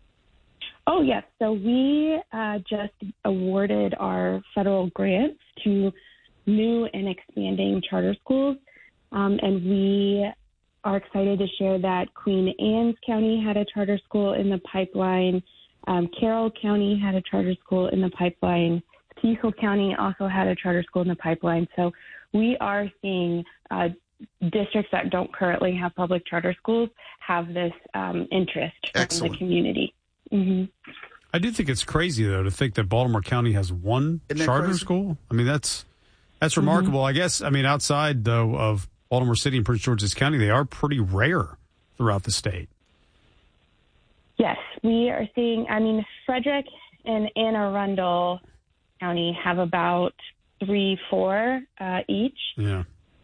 S9: Oh, yes. So we uh, just awarded our federal grants to new and expanding charter schools, um, and we are excited to share that Queen Anne's County had a charter school in the pipeline. Um, Carroll County had a charter school in the pipeline. Cecil County also had a charter school in the pipeline. So we are seeing uh, districts that don't currently have public charter schools have this um, interest from
S2: Excellent.
S9: the community. Mm-hmm.
S1: I do think it's crazy, though, to think that Baltimore County has one charter
S2: crazy?
S1: school. I mean, that's that's remarkable. Mm-hmm. I guess, I mean, outside, though, of Baltimore City and Prince George's County, they are pretty rare throughout the state.
S9: Yes, we are seeing, I mean, Frederick and Anne Arundel County have about three, four uh, each.
S1: Yeah.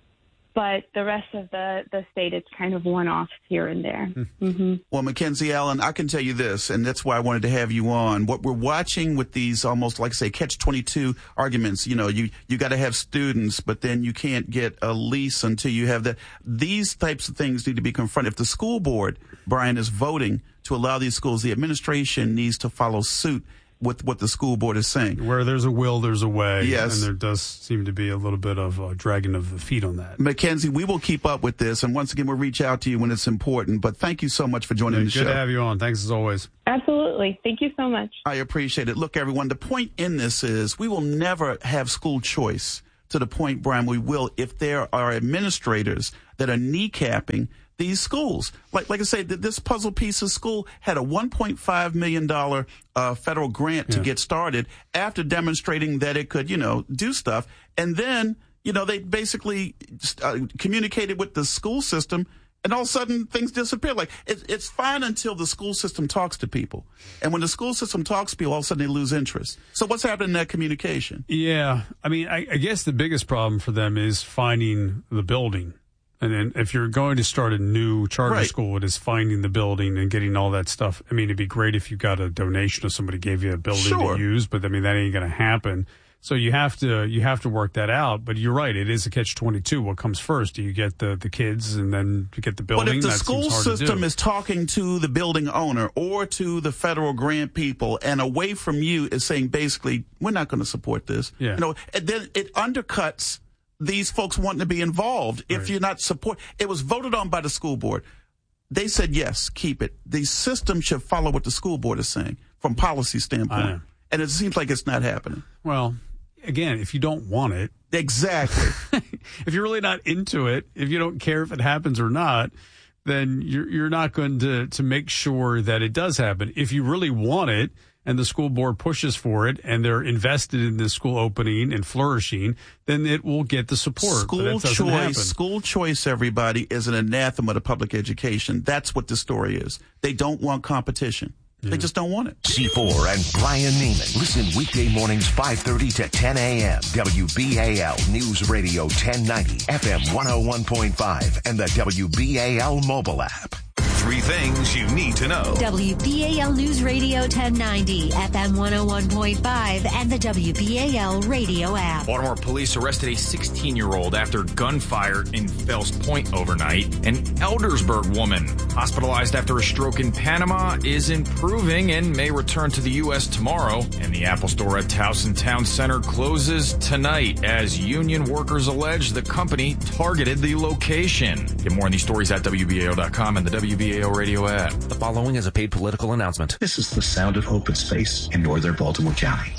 S9: But the rest of the, the state, it's kind of one-offs here and there. Mm-hmm.
S2: Well, Mackenzie Allen, I can tell you this, and that's why I wanted to have you on. What we're watching with these almost, like, say, catch twenty-two arguments, you know, you, you got to have students, but then you can't get a lease until you have that. These types of things need to be confronted. If the school board, Brian, is voting to allow these schools, the administration needs to follow suit with what the school board is saying.
S1: Where there's a will, there's a way.
S2: Yes.
S1: And there does seem to be a little bit of uh, dragging of the feet on that.
S2: Mackenzie, we will keep up with this, and once again, we'll reach out to you when it's important. But thank you so much for joining
S1: yeah,
S2: the
S1: good
S2: show.
S1: Good to have you on. Thanks as always.
S9: Absolutely. Thank you so much.
S2: I appreciate it. Look, everyone, the point in this is we will never have school choice to the point, Brian, we will if there are administrators that are kneecapping these schools. Like like I say, this puzzle piece of school had a one point five million dollars uh, federal grant yeah. to get started after demonstrating that it could, you know, do stuff. And then, you know, they basically uh, communicated with the school system, and all of a sudden things disappear. Like, it, it's fine until the school system talks to people. And when the school system talks to people, all of a sudden they lose interest. So what's happening in that communication?
S1: Yeah. I mean, I, I guess the biggest problem for them is finding the building. And then if you're going to start a new charter
S2: right.
S1: school, it is finding the building and getting all that stuff. I mean, it'd be great if you got a donation or somebody gave you a building
S2: sure.
S1: to use, but I mean, that ain't going to happen. So you have to you have to work that out. But you're right, it is a catch twenty-two. What comes first? Do you get the, the kids and then you get the building?
S2: But if the
S1: that
S2: school system is talking to the building owner or to the federal grant people and away from you is saying basically, we're not going to support this.
S1: Yeah.
S2: You know, and then it undercuts these folks wanting to be involved if
S1: right.
S2: you're not support. It was voted on by the school board. They said, yes, keep it. The system should follow what the school board is saying from policy standpoint. And it seems like it's not happening.
S1: Well, again, if you don't want it.
S2: Exactly.
S1: If you're really not into it, if you don't care if it happens or not, then you're, you're not going to, to make sure that it does happen. If you really want it, and the school board pushes for it, and they're invested in the school opening and flourishing, then it will get the support.
S2: School choice, happen. school choice, everybody, is an anathema to public education. That's what the story is. They don't want competition. Yeah. They just don't want it.
S4: C four and Brian Neiman. Listen weekday mornings five thirty to ten a.m. W B A L News Radio ten ninety, F M one oh one point five, and the W B A L mobile app.
S20: Three things you need to know.
S3: W B A L News Radio ten ninety, F M one oh one point five, and the W B A L radio app.
S6: Baltimore police arrested a sixteen-year-old after gunfire in Fells Point overnight. An Eldersburg woman hospitalized after a stroke in Panama is improving and may return to the U S tomorrow. And the Apple store at Towson Town Center closes tonight as union workers allege the company targeted the location. Get more on these stories at W B A L dot com and the W B A L radio app.
S10: The following is a paid political announcement.
S11: This is the sound of open space in northern Baltimore County.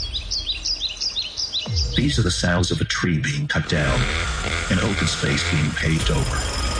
S11: These are the sounds of a tree being cut down, an open space being paved over.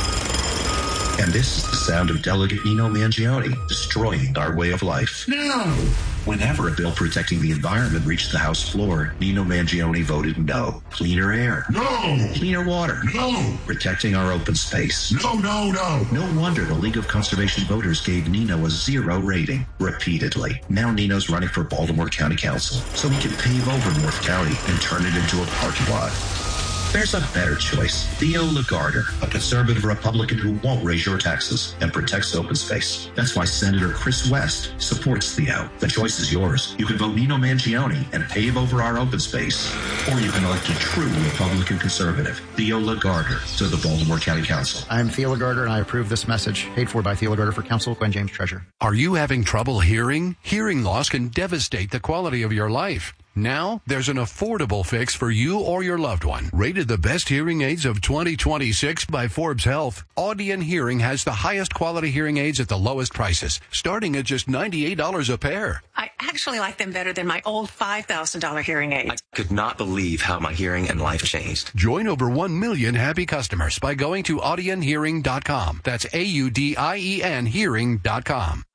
S11: And this is the sound of Delegate Nino Mangione destroying our way of life. No! Whenever a bill protecting the environment reached the House floor, Nino Mangione voted no. Cleaner air. No! Cleaner water. No! Protecting our open space. No, no, no! No wonder the League of Conservation Voters gave Nino a zero rating repeatedly. Now Nino's running for Baltimore County Council so he can pave over North County and turn it into a parking lot. There's a better choice. Theo Lagarder, a conservative Republican who won't raise your taxes and protects open space. That's why Senator Chris West supports Theo. The choice is yours. You can vote Nino Mangione and pave over our open space. Or you can elect a true Republican conservative, Theo Lagarder, to the Baltimore County Council.
S12: I'm Theo Lagarder, and I approve this message. Paid for by Theo Lagarder for Council, Gwen James, Treasurer.
S13: Are you having trouble hearing? Hearing loss can devastate the quality of your life. Now, there's an affordable fix for you or your loved one. Rated the best hearing aids of twenty twenty-six by Forbes Health, Audion Hearing has the highest quality hearing aids at the lowest prices, starting at just ninety-eight dollars a pair.
S14: I actually like them better than my old five thousand dollars hearing aid.
S10: I could not believe how my hearing and life changed.
S13: Join over one million happy customers by going to audion hearing dot com. That's A U D I E N hearing dot com.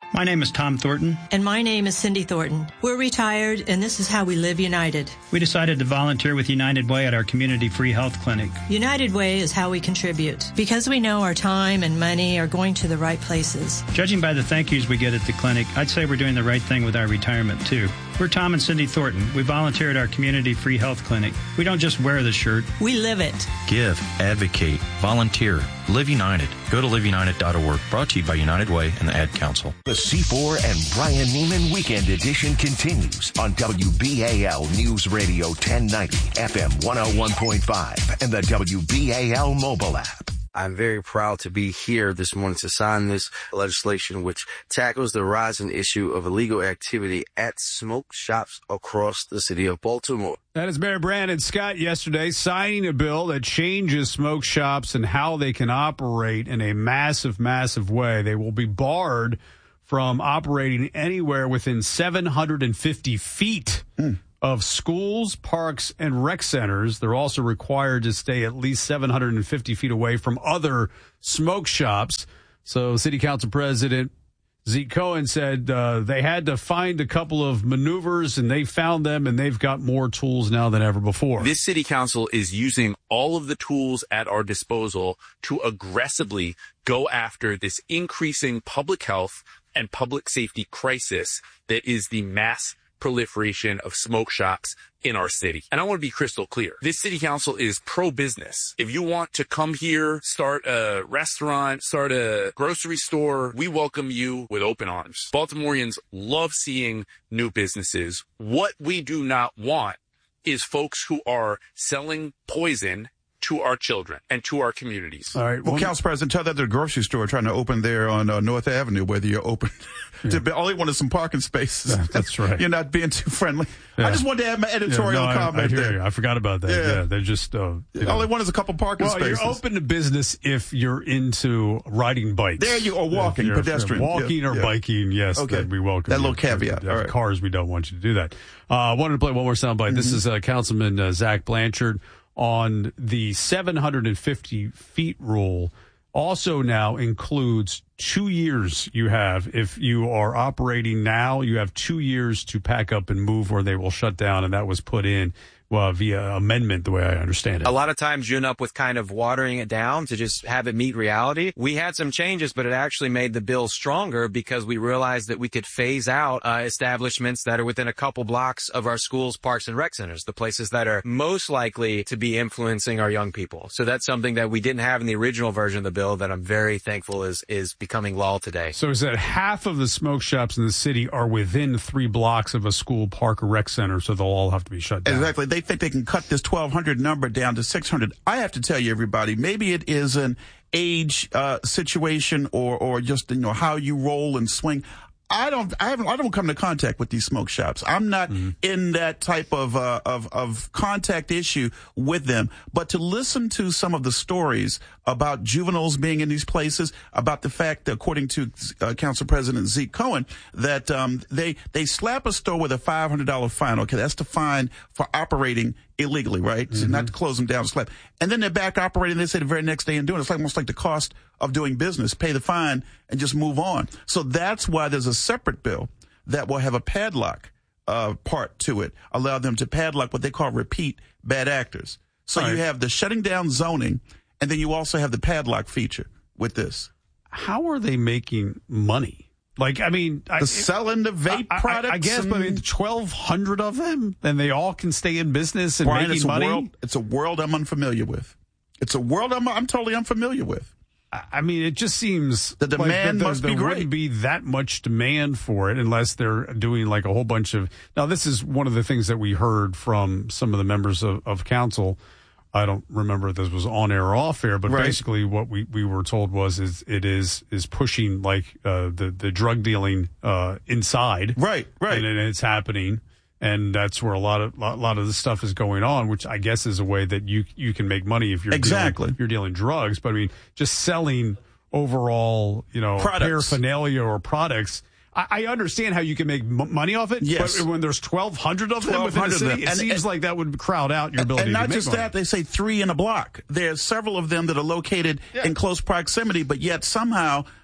S5: My name is Tom Thornton.
S15: And my name is Cindy Thornton. We're retired, and this is how we live united.
S5: We decided to volunteer with United Way at our community free health clinic.
S15: United Way is how we contribute, because we know our time and money are going to the right places.
S5: Judging by the thank yous we get at the clinic, I'd say we're doing the right thing with our retirement, too. We're Tom and Cindy Thornton. We volunteer at our community free health clinic. We don't just wear the shirt.
S15: We live it.
S16: Give, advocate, volunteer, live united. Go to live united dot org. Brought to you by United Way and the Ad Council.
S4: The C four and Brian Neiman Weekend Edition continues on W B A L News Radio ten ninety, F M one oh one point five, and the W B A L mobile app.
S17: I'm very proud to be here this morning to sign this legislation, which tackles the rising issue of illegal activity at smoke shops across the city of Baltimore.
S1: That is Mayor Brandon Scott yesterday signing a bill that changes smoke shops and how they can operate in a massive, massive way. They will be barred from operating anywhere within seven hundred fifty feet mm. of schools, parks, and rec centers. They're also required to stay at least seven hundred fifty feet away from other smoke shops. So City Council President Zeke Cohen said uh, they had to find a couple of maneuvers, and they found them, and they've got more tools now than ever before.
S18: This city council is using all of the tools at our disposal to aggressively go after this increasing public health and public safety crisis that is the mass proliferation of smoke shops in our city. And I want to be crystal clear. This city council is pro-business. If you want to come here, start a restaurant, start a grocery store, we welcome you with open arms. Baltimoreans love seeing new businesses. What we do not want is folks who are selling poison to our children and to our communities.
S2: All right. Well, well Council President, tell that to the grocery store trying to open there on uh, North Avenue, whether you're open. Yeah. to be, all they want is some parking spaces.
S1: Yeah, that's right.
S2: You're not being too friendly.
S1: Yeah.
S2: I just wanted to add my editorial
S1: yeah, no,
S2: comment
S1: I, I hear
S2: there.
S1: You. I forgot about that. Yeah. yeah they're just, uh, you know.
S2: All they want is a couple parking
S1: well,
S2: spaces.
S1: You're open to business if you're into riding bikes.
S2: There you are, walking,
S1: you're,
S2: pedestrian.
S1: You're walking
S2: yeah,
S1: or
S2: yeah.
S1: biking, yes.
S2: Okay.
S1: We welcome
S2: that
S1: you.
S2: little caveat.
S1: All
S2: right.
S1: Cars, we don't want you to do that. I uh, wanted to play one more soundbite. Mm-hmm. This is uh, Councilman uh, Zach Blanchard on the seven hundred fifty feet rule. Also now includes two years you have. If you are operating now, you have two years to pack up and move or they will shut down. And that was put in well, via amendment, the way I understand it.
S19: A lot of times you end up with kind of watering it down to just have it meet reality. We had some changes, but it actually made the bill stronger because we realized that we could phase out uh, establishments that are within a couple blocks of our schools, parks, and rec centers, the places that are most likely to be influencing our young people. So that's something that we didn't have in the original version of the bill that I'm very thankful is, is becoming law today.
S1: So is that half of the smoke shops in the city are within three blocks of a school, park, or rec center, so they'll all have to be shut down?
S2: Exactly. They think they can cut this twelve hundred number down to six hundred. I have to tell you, everybody, maybe it is an age uh, situation or or just, you know, how you roll and swing. I don't, I haven't, I don't come into contact with these smoke shops. I'm not mm-hmm. in that type of, uh, of, of contact issue with them. But to listen to some of the stories about juveniles being in these places, about the fact that, according to uh, Council President Zeke Cohen, that, um, they, they slap a store with a five hundred dollars fine. Okay. That's the fine for operating illegally, right? Mm-hmm. So not to close them down, slap. And then they're back operating, they say the very next day and doing it. It's like almost like the cost of doing business, pay the fine and just move on. So that's why there's a separate bill that will have a padlock uh, part to it, allow them to padlock what they call repeat bad actors. So right. you have the shutting down zoning, and then you also have the padlock feature with this.
S1: How are they making money? Like, I mean,
S2: the I, selling the vape
S1: I,
S2: products.
S1: I, I guess, but I mean, twelve hundred of them, and they all can stay in business and
S2: Brian,
S1: making
S2: it's a
S1: money.
S2: World, it's a world I'm unfamiliar with. It's a world I'm, I'm totally unfamiliar with.
S1: I mean, it just seems
S2: the demand
S1: like
S2: must
S1: there,
S2: be
S1: there
S2: great.
S1: wouldn't be that much demand for it unless they're doing like a whole bunch of. Now, this is one of the things that we heard from some of the members of, of council. I don't remember if this was on air or off air, but right. basically what we, we were told was is it is is pushing like uh, the the drug dealing uh, inside,
S2: right, right,
S1: and, and it's happening. And that's where a lot of a lot of this stuff is going on, which I guess is a way that you you can make money if you're
S2: exactly
S1: dealing, you're dealing drugs. But I mean, just selling overall, you know,
S2: products.
S1: paraphernalia or products. I, I understand how you can make m- money off it.
S2: Yes.
S1: But when there's twelve hundred of them within the city, it
S2: and,
S1: seems
S2: and,
S1: like that would crowd out your ability
S2: and not
S1: to make
S2: just
S1: money.
S2: that, they say three in a block. There's several of them that are located yeah. in close proximity, but yet somehow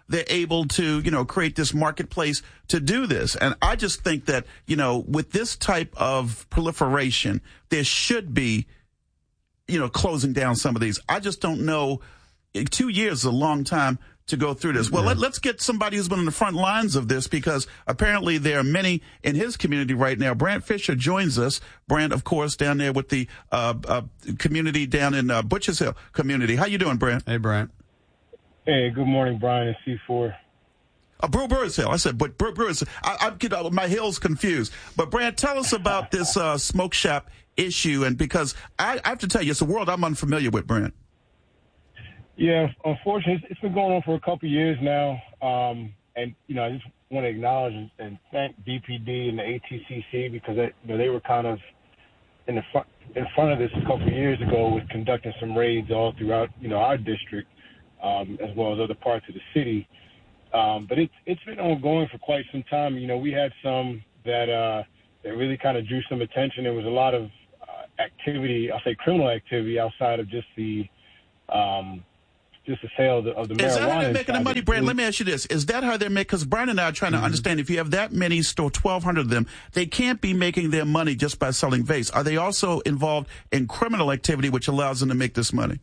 S2: they're able to, you know, create this marketplace to do this. And I just think that, you know, with this type of proliferation, there should be, you know, closing down some of these. I just don't know. Two years is a long time to go through this. Well, yeah. let, let's get somebody who's been on the front lines of this, because apparently there are many in his community right now. Brant Fisher joins us. Brant, of course, down there with the uh, uh, community down in uh, Butchers Hill community. How you doing, Brant?
S1: Hey, Brant.
S21: Hey, good morning, Brian and C four.
S2: Uh, Brew Brewers Hill. I said, but Brew Brewers. I, I get uh, my hills confused. But Brant, tell us about this uh, smoke shop issue, and because I, I have to tell you, it's a world I'm unfamiliar with, Brant.
S21: Yeah, unfortunately, it's been going on for a couple of years now. Um, and, you know, I just want to acknowledge and thank B P D and the A T C C, because they, you know, they were kind of in the front, in front of this a couple of years ago with conducting some raids all throughout, you know, our district, um, as well as other parts of the city. Um, but it's, it's been ongoing for quite some time. You know, we had some that, uh, that really kind of drew some attention. There was a lot of uh, activity, I'll say criminal activity, outside of just the, um, just the sale of the, of the marijuana.
S2: Is that how they're making the money, Brand? Let me ask you this. Is that how they're making? Because Brian and I are trying to mm-hmm. understand, if you have that many store, twelve hundred of them, they can't be making their money just by selling vapes. Are they also involved in criminal activity, which allows them to make this money?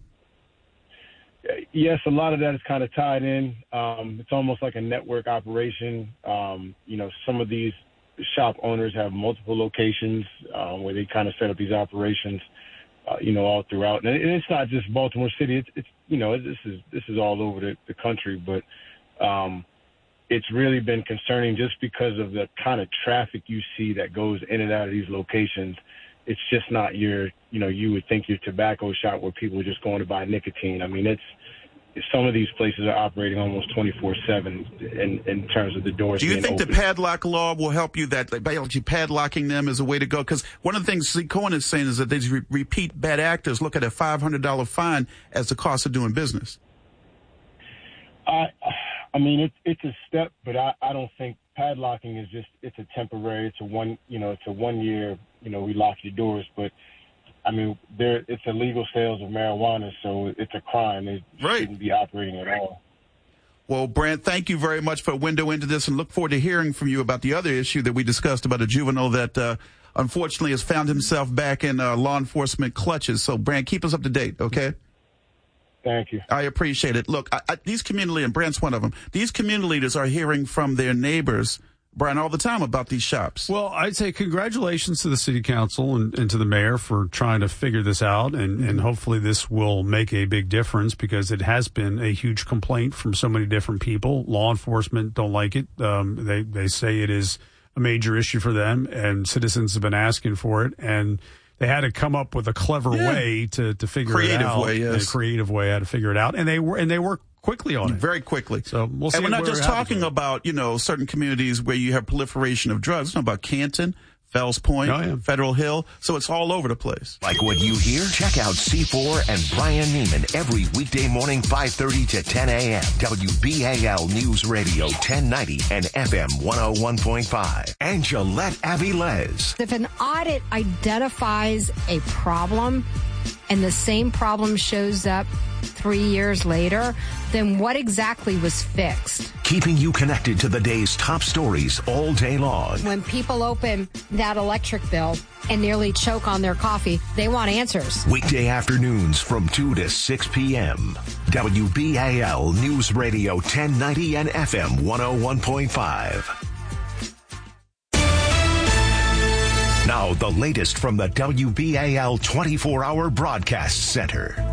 S21: Yes, a lot of that is kind of tied in. Um, it's almost like a network operation. Um, you know, some of these shop owners have multiple locations uh, where they kind of set up these operations. Uh, you know, all throughout, and it's not just Baltimore City. It's, it's you know, this is this is all over the, the country, but um, it's really been concerning just because of the kind of traffic you see that goes in and out of these locations. It's just not your, you know, you would think your tobacco shop where people are just going to buy nicotine. I mean, it's some of these places are operating almost twenty-four seven in, in terms of the doors.
S2: Do you
S21: being
S2: think
S21: open.
S2: the padlock law will help you, that like, basically padlocking them is a way to go? Because one of the things Zeke Cohen is saying is that these re- repeat bad actors look at a five hundred dollars fine as the cost of doing business.
S21: I, I mean, it's it's a step, but I, I don't think padlocking is just, it's a temporary, it's a one, you know, it's a one year, you know, we lock your doors, but I mean, there it's illegal sales of marijuana, so it's a crime. It right. shouldn't be operating at all.
S2: Well, Brant, thank you very much for a window into this, and look forward to hearing from you about the other issue that we discussed about a juvenile that uh, unfortunately has found himself back in uh, law enforcement clutches. So, Brant, keep us up to date, okay?
S21: Thank you.
S2: I appreciate it. Look, I, I, these community, and Brant's one of them, these community leaders are hearing from their neighbors, Brian, all the time about these shops.
S1: Well, I'd say congratulations to the city council and, and to the mayor for trying to figure this out, and, and hopefully this will make a big difference, because it has been a huge complaint from so many different people. Law enforcement don't like it. Um, they, they say it is a major issue for them, and citizens have been asking for it, and they had to come up with a clever yeah. way to, to figure
S2: creative
S1: it out.
S2: Way, yes.
S1: A creative way how to figure it out, and they were and they worked quickly on it.
S2: Very quickly.
S1: So we'll see.
S2: And we're not just talking about, you know, certain communities where you have proliferation of drugs. It's not about Canton, Fells Point, oh, yeah. Federal Hill. So it's all over the place.
S4: Like what you hear? Check out C four and Brian Neiman every weekday morning, five thirty to ten a.m. W B A L News Radio ten ninety and F M one oh one point five. And Gillette Avilés.
S22: If an audit identifies a problem and the same problem shows up three years later, then what exactly was fixed?
S4: Keeping you connected to the day's top stories all day long.
S22: When people open that electric bill and nearly choke on their coffee, they want answers.
S4: Weekday afternoons from two to six p.m. W B A L News Radio ten ninety and F M one oh one point five. Now, the latest from the W B A L twenty-four hour Broadcast Center.